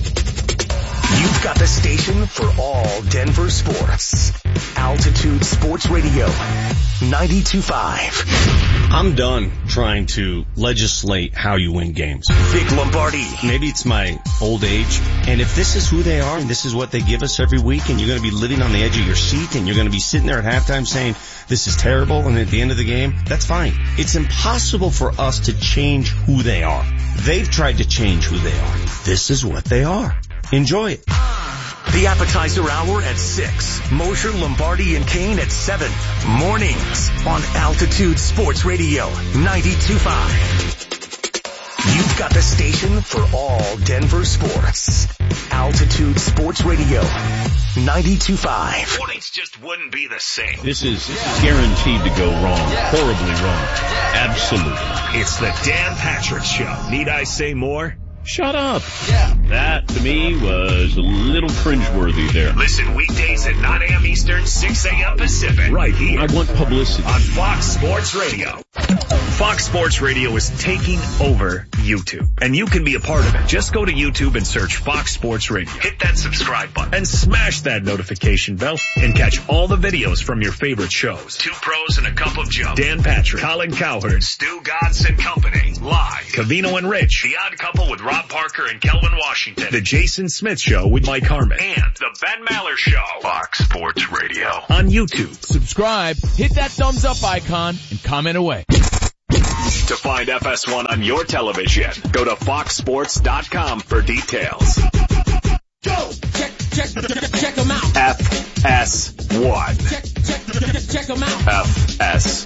You've got the station for all Denver sports. Altitude Sports Radio ninety-two point five. I'm done trying to legislate how you win games. Vic Lombardi. Maybe it's my old age. And if this is who they are and this is what they give us every week and you're going to be living on the edge of your seat and you're going to be sitting there at halftime saying, this is terrible, and at the end of the game, that's fine. It's impossible for us to change who they are. They've tried to change who they are. This is what they are. Enjoy it. The appetizer hour at six. Mosher, Lombardi, and Kane at seven. Mornings on Altitude Sports Radio ninety-two point five. You've got the station for all Denver sports. Altitude Sports Radio ninety-two point five. Mornings just wouldn't be the same. This is, this is guaranteed to go wrong. Horribly wrong. Absolutely. It's the Dan Patrick Show. Need I say more? Shut up. Yeah. That, to me, was a little cringeworthy there. Listen weekdays at nine a.m. Eastern, six a.m. Pacific. Right here. I want publicity. On Fox Sports Radio. Fox Sports Radio is taking over YouTube, and you can be a part of it. Just go to YouTube and search Fox Sports Radio. Hit that subscribe button and smash that notification bell and catch all the videos from your favorite shows. Two Pros and a Cup of Joe. Dan Patrick, Colin Cowherd, Stu Godson and Company. Live. Cavino and Rich. The Odd Couple with Rob Parker and Kelvin Washington. The Jason Smith Show with Mike Harmon. And the Ben Maller Show. Fox Sports Radio. On YouTube. Subscribe, hit that thumbs up icon, and comment away. To find F S one on your television, go to fox sports dot com for details. Go! Check, check, check them out. F S one. Check, check, check them out. F S.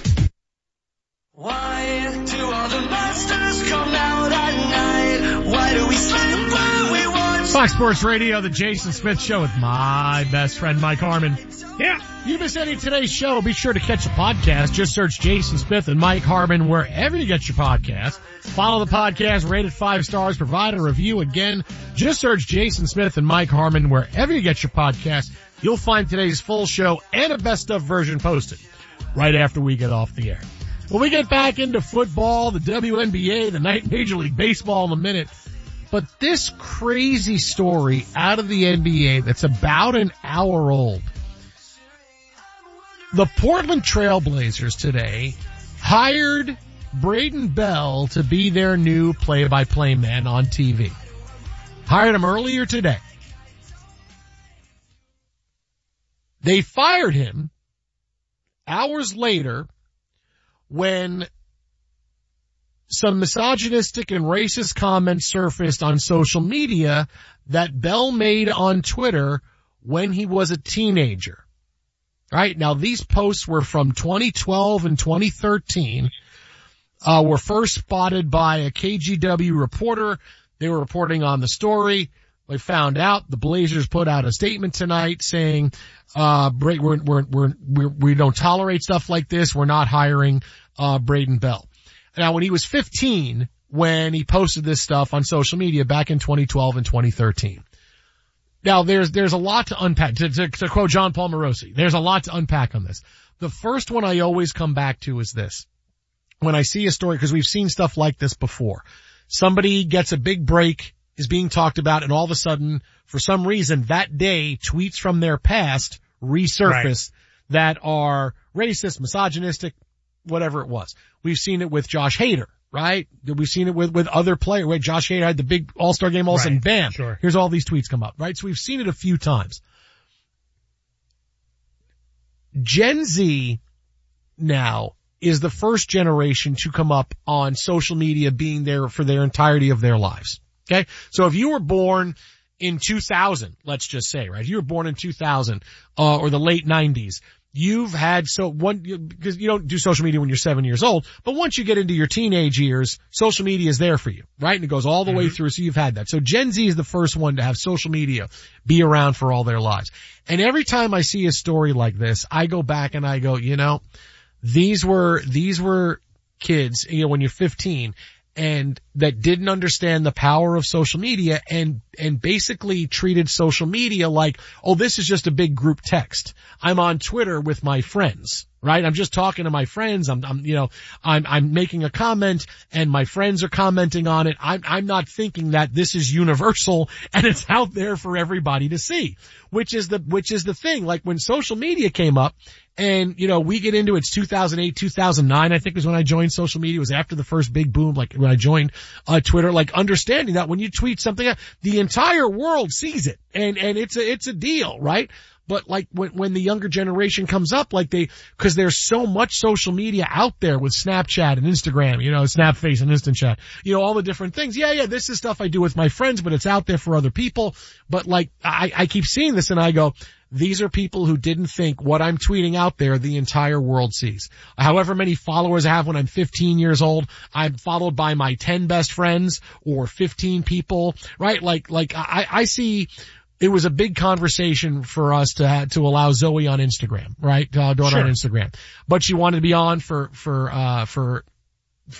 Why do all the monsters come out at night? Why do we sleep when we watch? Fox Sports Radio, the Jason Smith Show with my best friend Mike Harmon. Yeah, you miss any of today's show, be sure to catch the podcast. Just search Jason Smith and Mike Harmon wherever you get your podcast. Follow the podcast, rate it five stars, provide a review. Again, just search Jason Smith and Mike Harmon wherever you get your podcast. You'll find today's full show and a best of version posted right after we get off the air. When we get back into football, the W N B A, the night Major League Baseball in a minute. But this crazy story out of the N B A that's about an hour old. The Portland Trailblazers today hired Braden Bell to be their new play-by-play man on T V. Hired him earlier today. They fired him hours later when some misogynistic and racist comments surfaced on social media that Bell made on Twitter when he was a teenager. Right? Now, these posts were from twenty twelve and twenty thirteen, uh, were first spotted by a K G W reporter. They were reporting on the story. They found out the Blazers put out a statement tonight saying, uh, we're, we're, we're, we're, we don't tolerate stuff like this. We're not hiring, uh, Braden Bell. Now, when he was fifteen, when he posted this stuff on social media back in twenty twelve and twenty thirteen. Now, there's, there's a lot to unpack. To, to, to quote John Paul Morosi, there's a lot to unpack on this. The first one I always come back to is this. When I see a story, because we've seen stuff like this before. Somebody gets a big break, is being talked about, and all of a sudden, for some reason, that day, tweets from their past resurface right. that are racist, misogynistic, whatever it was. We've seen it with Josh Hader, right? We've seen it with, with other players. Where Josh Hader had the big all-star game, all of a sudden, bam, sure. here's all these tweets come up, right? So we've seen it a few times. Gen Z now is the first generation to come up on social media being there for their entirety of their lives. Okay? So if you were born in two thousand, let's just say, right? If you were born in two thousand, uh, or the late nineties, you've had so one, because you don't do social media when you're seven years old, but once you get into your teenage years, social media is there for you, right? And it goes all the mm-hmm. way through, so you've had that. So Gen Z is the first one to have social media be around for all their lives. And every time I see a story like this, I go back and I go, you know, these were, these were kids, you know, when you're fifteen, and that didn't understand the power of social media and, and basically treated social media like, oh, this is just a big group text. I'm on Twitter with my friends, right? I'm just talking to my friends. I'm, I'm, you know, I'm, I'm making a comment and my friends are commenting on it. I'm, I'm not thinking that this is universal and it's out there for everybody to see, which is the, which is the thing. Like when social media came up, and, you know, we get into it's two thousand eight, two thousand nine, I think was when I joined social media. It was after the first big boom, like when I joined, uh, Twitter, like understanding that when you tweet something, the entire world sees it. And, and it's a, it's a deal, right? But like when, when the younger generation comes up, like they, cause there's so much social media out there with Snapchat and Instagram, you know, Snapface and Instant Chat, you know, all the different things. Yeah, yeah, this is stuff I do with my friends, but it's out there for other people. But like, I, I keep seeing this and I go, these are people who didn't think what I'm tweeting out there the entire world sees. However many followers I have when I'm fifteen years old, I'm followed by my ten best friends or fifteen people, right? Like, like I, I see it was a big conversation for us to have, to allow Zoe on Instagram, right? Uh, daughter sure. on Instagram. But she wanted to be on for, for, uh, for, for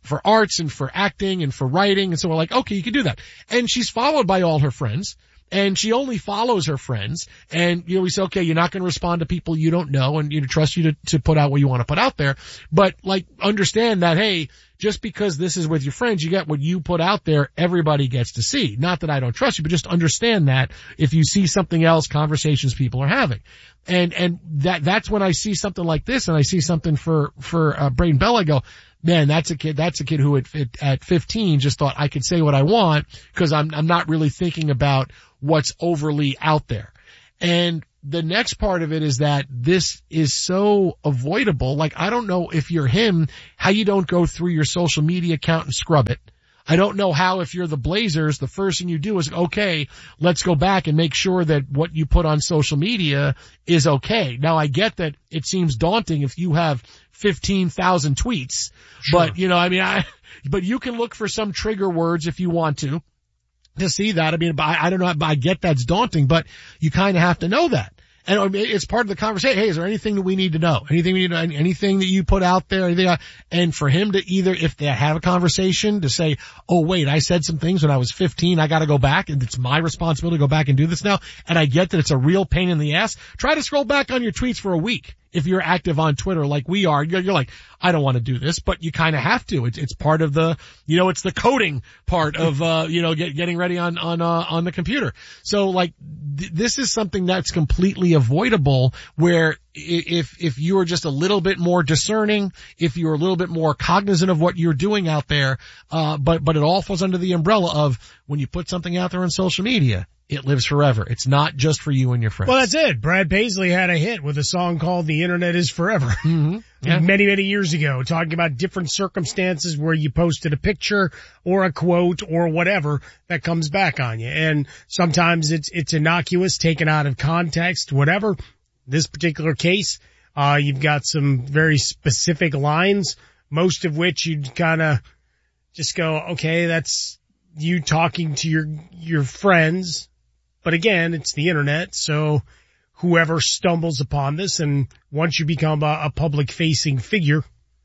for arts and for acting and for writing. And so we're like, okay, you can do that. And she's followed by all her friends. And she only follows her friends. And, you know, we say, okay, you're not going to respond to people you don't know, and you know, trust you to, to put out what you want to put out there. But, like, understand that, hey, just because this is with your friends, you get what you put out there, everybody gets to see. Not that I don't trust you, but just understand that if you see something else, conversations people are having. And, and that, that's when I see something like this, and I see something for, for, uh, Braden Bell, I go, man, that's a kid, that's a kid who at, at fifteen just thought I could say what I want, because I'm, I'm not really thinking about what's overly out there. And the next part of it is that this is so avoidable. Like, I don't know if you're him, how you don't go through your social media account and scrub it. I don't know how, if you're the Blazers, the first thing you do is, okay, let's go back and make sure that what you put on social media is okay. Now, I get that it seems daunting if you have fifteen thousand tweets, sure. But, you know, I mean, I, but you can look for some trigger words if you want to, to see that. I mean, I, I don't know, I get that's daunting, but you kind of have to know that. And it's part of the conversation. Hey, is there anything that we need to know? Anything we need to know? Anything that you put out there? Anything? And for him to either, if they have a conversation, to say, oh wait, I said some things when I was fifteen, I gotta go back, and it's my responsibility to go back and do this now. And I get that it's a real pain in the ass. Try to scroll back on your tweets for a week. If you're active on Twitter like we are, you're, you're like, I don't want to do this, but you kind of have to. It's, it's part of the, you know, it's the coding part of, uh, you know, get, getting ready on, on, uh, on the computer. So like, th- this is something that's completely avoidable, where if, if you are just a little bit more discerning, if you're a little bit more cognizant of what you're doing out there, uh, but, but it all falls under the umbrella of when you put something out there on social media, it lives forever. It's not just for you and your friends. Well, that's it. Brad Paisley had a hit with a song called The Internet is Forever. Mm-hmm. Yeah. Many, many years ago, talking about different circumstances where you posted a picture or a quote or whatever that comes back on you. And sometimes it's, it's innocuous, taken out of context, whatever. This particular case, uh, you've got some very specific lines, most of which you'd kind of just go, okay, that's you talking to your, your friends. But again, it's the internet, so whoever stumbles upon this, and once you become a, a public-facing figure,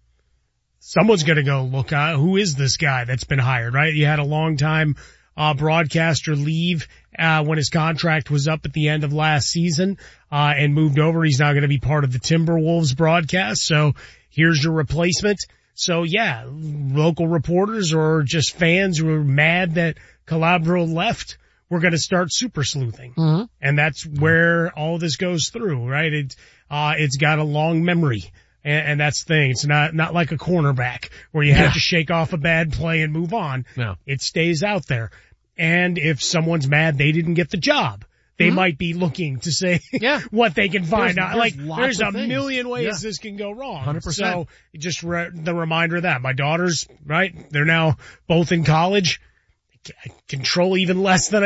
someone's going to go look at who is this guy that's been hired, right? You had a long-time uh, broadcaster leave uh, when his contract was up at the end of last season uh, and moved over. He's now going to be part of the Timberwolves broadcast, so here's your replacement. So, yeah, local reporters or just fans who are mad that Calabro left, we're going to start super sleuthing. Mm-hmm. And that's where all this goes through, right? It, uh, it's got a long memory. And, and that's the thing. It's not, not like a cornerback where you have yeah. to shake off a bad play and move on. No. It stays out there. And if someone's mad they didn't get the job, they mm-hmm. might be looking to say yeah. what they can find there's, out. There's Like, there's a things. million ways yeah. this can go wrong. one hundred percent. So just re- the reminder of that. My daughters, right, they're now both in college. I control even less than I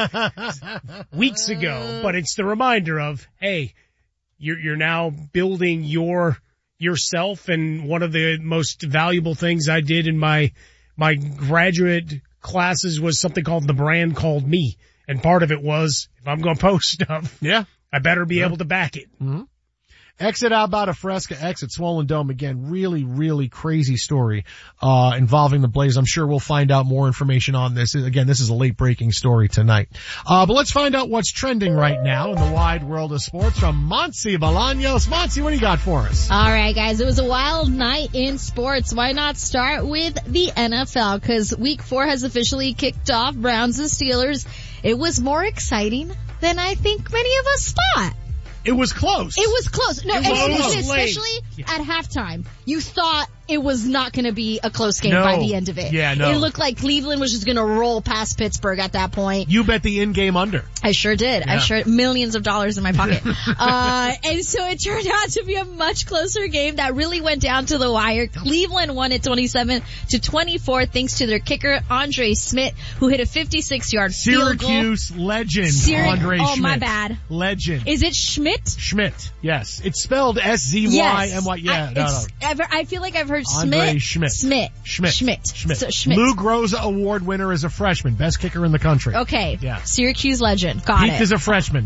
did weeks ago, but it's the reminder of, hey, you're, you're now building your, yourself. And one of the most valuable things I did in my, my graduate classes was something called The Brand Called Me. And part of it was, if I'm going to post stuff, yeah, I better be yeah. able to back it. Mm-hmm. Exit Alberta Fresca, exit Swollen Dome. Again, really, really crazy story, uh, involving the Blaze. I'm sure we'll find out more information on this. Again, this is a late breaking story tonight. Uh, but let's find out what's trending right now in the wide world of sports from Monsi Bolaños. Monsi, what do you got for us? All right, guys. It was a wild night in sports. Why not start with the N F L? Cause week four has officially kicked off. Browns and Steelers. It was more exciting than I think many of us thought. It was close. It was close. No, It and, was and late. especially at halftime. You thought it was not going to be a close game No. by the end of it. Yeah, no. It looked like Cleveland was just going to roll past Pittsburgh at that point. You bet the in-game under. I sure did. Yeah. I sure millions of dollars in my pocket. uh, and so it turned out to be a much closer game that really went down to the wire. Cleveland won it twenty-seven to twenty-four thanks to their kicker, Andre Schmidt, who hit a fifty-six yard field goal. Syracuse legend, Syrac- Andre oh, Schmidt. my bad. Legend. Is it Schmidt? Schmidt, yes. It's spelled S Z Y M Y. Yes. Yeah, I, no, no. it's, I've, I feel like I've heard Andre Schmidt. Schmidt. Schmidt. Schmidt. Schmidt. Schmidt. So Schmidt. Lou Groza Award winner as a freshman. Best kicker in the country. Okay. Yeah. Syracuse legend. Got Peaked it. as a freshman.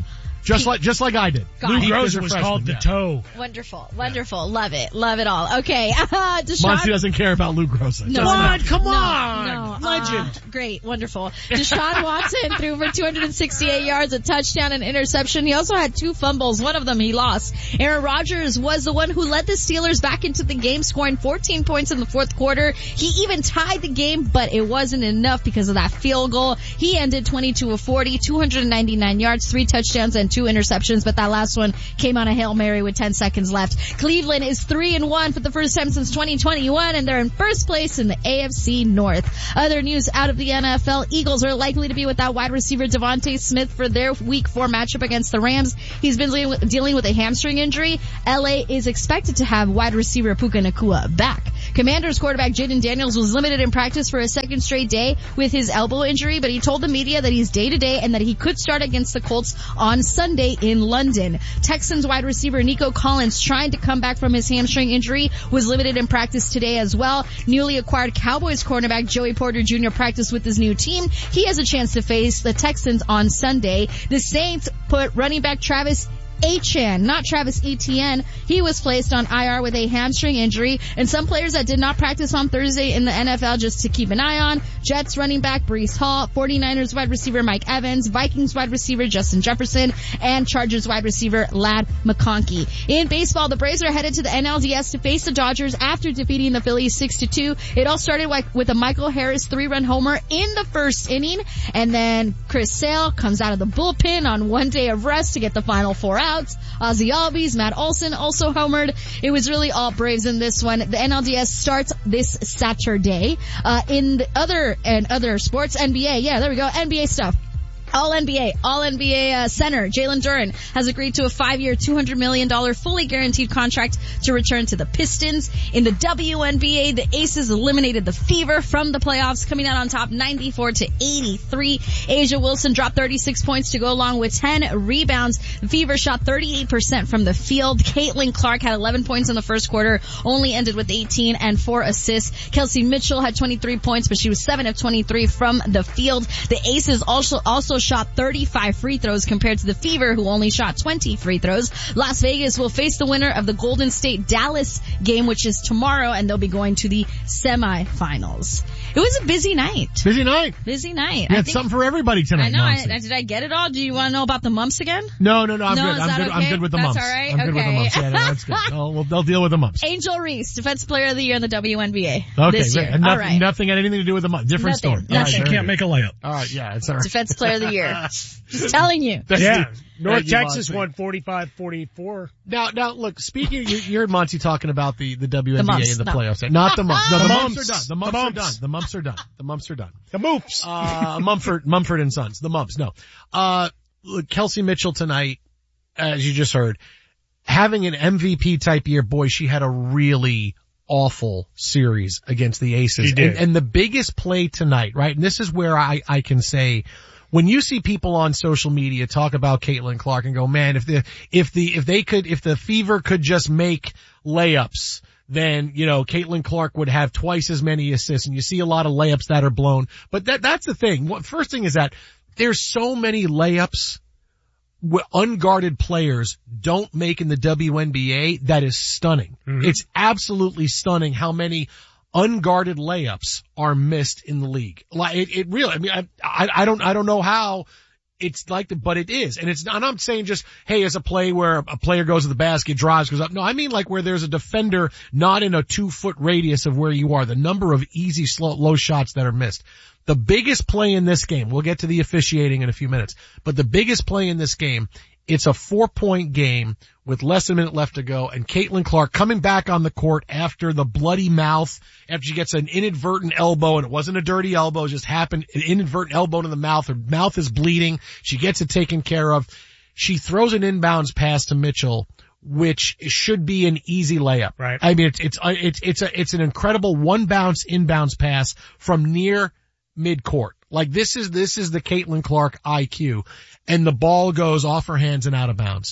Just like, just like I did. Got Lou it. Groza was freshman, called the yeah. toe. Wonderful, wonderful. Love it, love it all. Okay, uh, Deshaun. Monty doesn't care about Lou Groza. No, What? no, Come no, on. no. Legend. Uh, great, wonderful. Deshaun Watson threw for two hundred sixty-eight yards, a touchdown, and interception. He also had two fumbles. One of them he lost. Aaron Rodgers was the one who led the Steelers back into the game, scoring fourteen points in the fourth quarter. He even tied the game, but it wasn't enough because of that field goal. He ended twenty-two of forty, two hundred ninety-nine yards, three touchdowns, and two interceptions, but that last one came on a Hail Mary with ten seconds left. Cleveland is three and one for the first time since twenty twenty-one, and they're in first place in the A F C North. Other news out of the N F L, Eagles are likely to be without wide receiver Devontae Smith for their week four matchup against the Rams. He's been dealing with, dealing with a hamstring injury. L A is expected to have wide receiver Puka Nacua back. Commanders quarterback Jaden Daniels was limited in practice for a second straight day with his elbow injury, but he told the media that he's day to day and that he could start against the Colts on Sunday in London. Texans wide receiver Nico Collins, trying to come back from his hamstring injury, was limited in practice today as well. Newly acquired Cowboys cornerback Joey Porter Junior practiced with his new team. He has a chance to face the Texans on Sunday. The Saints put running back Travis Etienne, not Travis Etienne. He was placed on I R with a hamstring injury, and some players that did not practice on Thursday in the N F L just to keep an eye on: Jets running back Breece Hall, forty-niners wide receiver Mike Evans, Vikings wide receiver Justin Jefferson, and Chargers wide receiver Ladd McConkey. In baseball, the Braves are headed to the N L D S to face the Dodgers after defeating the Phillies six to two. It all started with a Michael Harris three-run homer in the first inning, and then Chris Sale comes out of the bullpen on one day of rest to get the final four outs. Ozzie Albies, Matt Olson also homered. It was really all Braves in this one. The N L D S starts this Saturday. Uh, in the other, and other sports, N B A. Yeah, there we go. N B A stuff. All N B A, All N B A uh, center Jalen Duren has agreed to a five-year, two hundred million dollars fully guaranteed contract to return to the Pistons. In the W N B A, the Aces eliminated the Fever from the playoffs, coming out on top ninety-four to eighty-three. Asia Wilson dropped thirty-six points to go along with ten rebounds. The Fever shot thirty-eight percent from the field. Caitlin Clark had eleven points in the first quarter, only ended with eighteen and four assists. Kelsey Mitchell had twenty-three points, but she was seven of twenty-three from the field. The Aces also also shot thirty-five free throws compared to the Fever, who only shot twenty free throws. Las Vegas will face the winner of the Golden State Dallas game, which is tomorrow, and they'll be going to the semifinals. It was a busy night. Busy night. Busy night. You had something for everybody tonight. I know. I, Nancy. did I get it all? Do you want to know about the mumps again? No, no, no. I'm No, good. is I'm that good. okay? I'm good with the That's mumps. all right? I'm good with the Okay. mumps. Yeah, no, that's good. They'll, we'll, they'll deal with the mumps. Angel Reese, Defense Player of the Year in the W N B A. Okay, this great. year. And All nothing, right. nothing had anything to do with the mumps. Different Nothing, story. All nothing. right, She very can't good. make a layup. All right, yeah, it's all right. Defense Player of the Year. Just telling you. Yeah. North Thank you, Texas Monty. won forty-five forty-four. Now, now, look, speaking, you, you heard Monty talking about the, the W N B A mumps, and the no. playoffs. Not the mumps. No, the, The mumps. mumps. are done. The mumps, The are mumps. done. The mumps are done. The mumps are done. The Moops. Uh, Mumford, Mumford and Sons. The mumps. No. Uh, look, Kelsey Mitchell tonight, as you just heard, having an M V P type year. Boy, she had a really awful series against the Aces. She did. And, and the biggest play tonight, right? And this is where I, I can say, when you see people on social media talk about Caitlin Clark and go, man, if the, if the, if they could, if the Fever could just make layups, then, you know, Caitlin Clark would have twice as many assists, and you see a lot of layups that are blown. But that, that's the thing. What, first thing is that there's so many layups where unguarded players don't make in the W N B A that is stunning. Mm-hmm. It's absolutely stunning how many unguarded layups are missed in the league. Like it, it really, I mean, I, I, I don't, I don't know how it's like that, but it is. And it's, I'm not saying just, hey, as a play where a player goes to the basket, drives, goes up. No, I mean like where there's a defender not in a two foot radius of where you are, the number of easy, slow, low shots that are missed. The biggest play in this game, we'll get to the officiating in a few minutes, but the biggest play in this game, it's a four point game with less than a minute left to go, and Caitlin Clark coming back on the court after the bloody mouth, after she gets an inadvertent elbow, and it wasn't a dirty elbow, it just happened, an inadvertent elbow to the mouth, her mouth is bleeding, she gets it taken care of. She throws an inbounds pass to Mitchell, which should be an easy layup. Right. I mean, it's, it's, it's, it's a, it's an incredible one bounce inbounds pass from near midcourt. Like this is, this is the Caitlin Clark I Q, and the ball goes off her hands and out of bounds.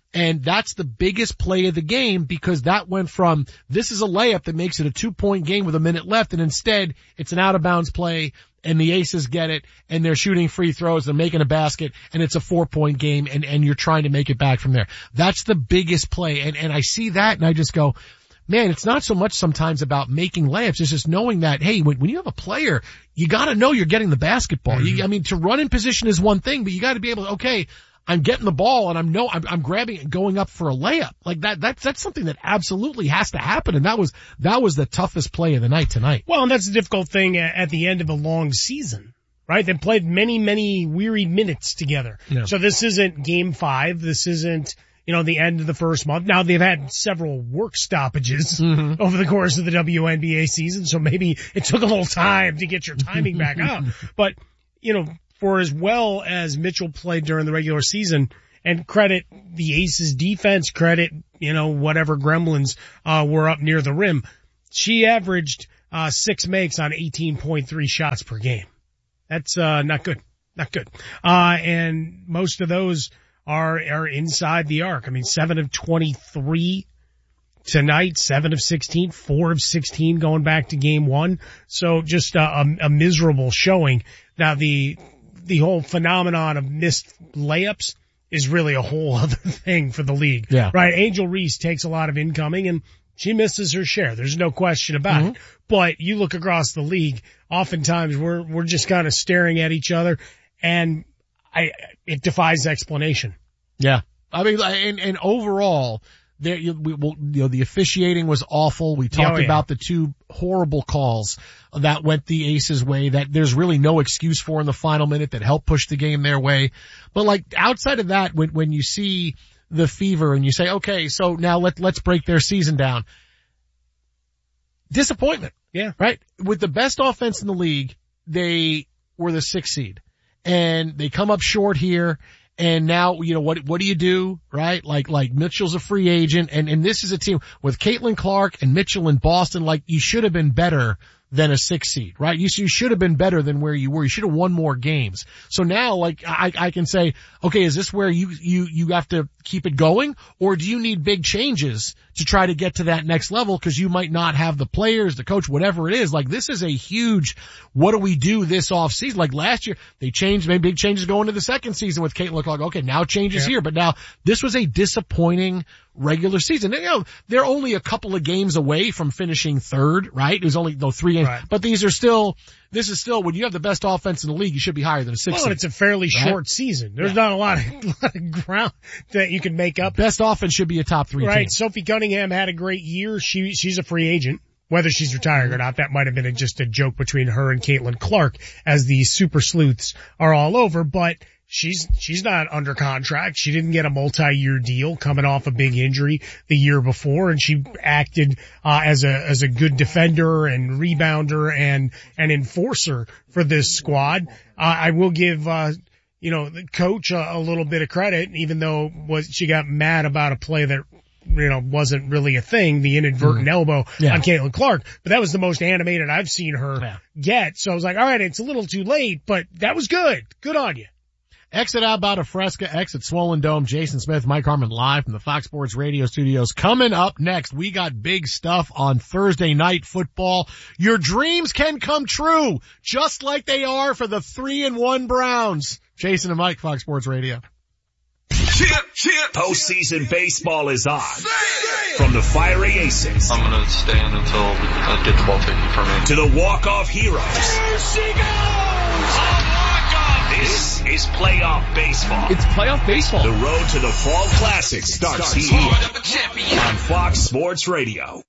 And that's the biggest play of the game because that went from this is a layup that makes it a two point game with a minute left and instead it's an out of bounds play and the Aces get it and they're shooting free throws, they're making a basket and it's a four point game and, and you're trying to make it back from there. That's the biggest play. And, and I see that and I just go, man, it's not so much sometimes about making layups. It's just knowing that, hey, when, when you have a player, you gotta know you're getting the basketball. Mm-hmm. You, I mean, to run in position is one thing, but you gotta be able to, okay, I'm getting the ball and I'm no, I'm, I'm grabbing it and going up for a layup. Like that, that's, that's something that absolutely has to happen. And that was, that was the toughest play of the night tonight. Well, and that's the difficult thing at the end of a long season, right? They played many, many weary minutes together. Yeah. So this isn't game five. This isn't, you know, the end of the first month. Now they've had several work stoppages mm-hmm. over the course of the W N B A season. So maybe it took a little time to get your timing back up, but you know, for as well as Mitchell played during the regular season, and credit the Aces defense, credit, you know, whatever gremlins, uh, were up near the rim. She averaged, uh, six makes on eighteen point three shots per game. That's, uh, not good. Not good. Uh, and most of those are, are inside the arc. I mean, seven of twenty-three tonight, seven of sixteen, four of sixteen going back to game one. So just a, a, a miserable showing. Now the, the whole phenomenon of missed layups is really a whole other thing for the league. Yeah. Right? Angel Reese takes a lot of incoming and she misses her share. There's no question about mm-hmm. it. But you look across the league, oftentimes we're, we're just kind of staring at each other and I, it defies explanation. Yeah. I mean, and, and overall, there, you, we, well, you know, the officiating was awful. We talked oh, yeah. about the two horrible calls that went the Aces' way that there's really no excuse for in the final minute that helped push the game their way. But like outside of that, when, when you see the Fever and you say, okay, so now let, let's break their season down. Disappointment. Yeah. Right? With the best offense in the league, they were the sixth seed and they come up short here. And now, you know, what, what do you do, right? Like, like Mitchell's a free agent and, and this is a team with Caitlin Clark and Mitchell in Boston. Like you should have been better than a six seed, right? You, you should have been better than where you were. You should have won more games. So now, like, I, I can say, okay, is this where you, you, you have to keep it going? Or do you need big changes to try to get to that next level? Cause you might not have the players, the coach, whatever it is. Like this is a huge, what do we do this off season? Like last year, they changed, made big changes going into the second season with Caitlin Clark. Okay, now changes yeah. here. But now this was a disappointing regular season. You know, they're only a couple of games away from finishing third, right? It was only, no, three games. Right. But these are still, this is still, when you have the best offense in the league, you should be higher than a six. Well, seed, it's a fairly right? short season. There's yeah. not a lot of, lot of ground that you can make up. Best offense should be a top three Right. team. Sophie Cunningham had a great year. She, she's a free agent. Whether she's retiring or not, that might have been a, just a joke between her and Caitlin Clark as the super sleuths are all over, but she's, she's not under contract. She didn't get a multi-year deal coming off a big injury the year before, and she acted, uh, as a, as a good defender and rebounder and an enforcer for this squad. Uh, I will give, uh, you know, the coach a, a little bit of credit, even though was, she got mad about a play that, you know, wasn't really a thing, the inadvertent mm. elbow yeah. on Caitlin Clark, but that was the most animated I've seen her yeah. get. So I was like, all right, it's a little too late, but that was good. Good on you. Exit out about a Fresca, exit Swollen Dome. Jason Smith, Mike Harmon live from the Fox Sports Radio studios. Coming up next, we got big stuff on Thursday night football. Your dreams can come true, just like they are for the three and one Browns. Jason and Mike, Fox Sports Radio. Chip, chip. Postseason baseball is on. From the fiery Aces. I'm going to stand until I get the ball taken from me. To the walk-off heroes. Here she goes! A walk-off! This is playoff baseball. It's playoff baseball. The road to the Fall Classic starts here on Fox Sports Radio.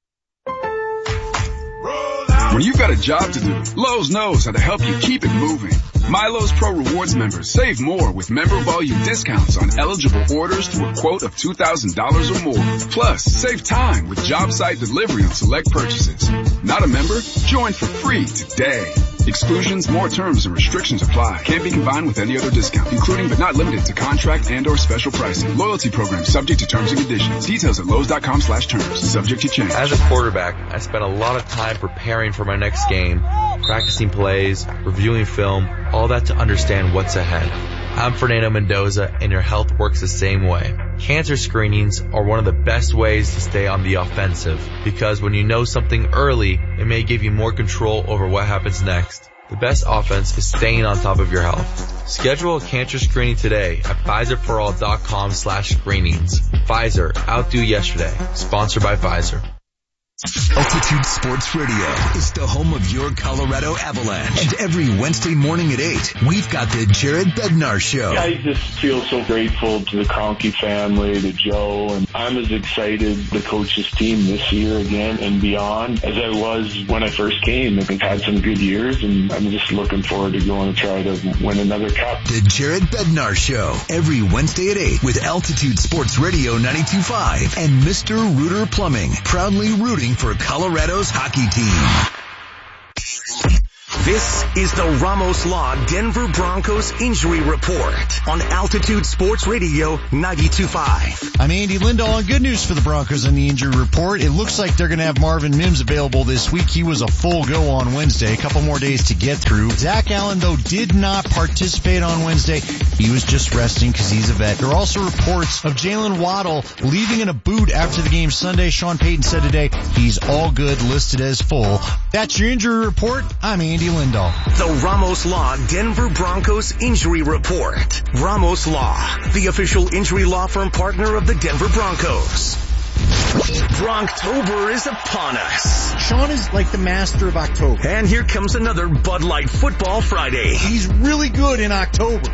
When you've got a job to do, Lowe's knows how to help you keep it moving. MyLowe's Pro Rewards members save more with member volume discounts on eligible orders through a quote of two thousand dollars or more. Plus, save time with job site delivery on select purchases. Not a member? Join for free today. Exclusions, more terms, and restrictions apply. Can't be combined with any other discount, including but not limited to contract and or special pricing. Loyalty program subject to terms and conditions. Details at Lowe's.com slash terms. Subject to change. As a quarterback, I spent a lot of time preparing for my next game, practicing plays, reviewing film, all that to understand what's ahead. I'm Fernando Mendoza, and your health works the same way. Cancer screenings are one of the best ways to stay on the offensive, because when you know something early, it may give you more control over what happens next. The best offense is staying on top of your health. Schedule a cancer screening today at Pfizerforall.com slash screenings. Pfizer, outdo yesterday. Sponsored by Pfizer. Altitude Sports Radio is the home of your Colorado Avalanche. And every Wednesday morning at eight, we've got the Jared Bednar Show. I just feel so grateful to the Kroenke family, to Joe, and I'm as excited to coach this team this year again and beyond as I was when I first came. I've had some good years, and I'm just looking forward to going to try to win another cup. The Jared Bednar Show, every Wednesday at eight with Altitude Sports Radio ninety-two point five and Mister Rooter Plumbing, proudly rooting for Colorado's hockey team. This is the Ramos Law Denver Broncos Injury Report on Altitude Sports Radio ninety-two point five. I'm Andy Lindahl, and good news for the Broncos on the injury report. It looks like they're going to have Marvin Mims available this week. He was a full go on Wednesday, a couple more days to get through. Zach Allen, though, did not participate on Wednesday. He was just resting because he's a vet. There are also reports of Jalen Waddle leaving in a boot after the game Sunday. Sean Payton said today he's all good, listed as full. That's your injury report. I'm Andy Lindahl. The Ramos Law Denver Broncos Injury Report. Ramos Law, the official injury law firm partner of the Denver Broncos. Bronktober is upon us. Sean is like the master of October. And here comes another Bud Light Football Friday. He's really good in October.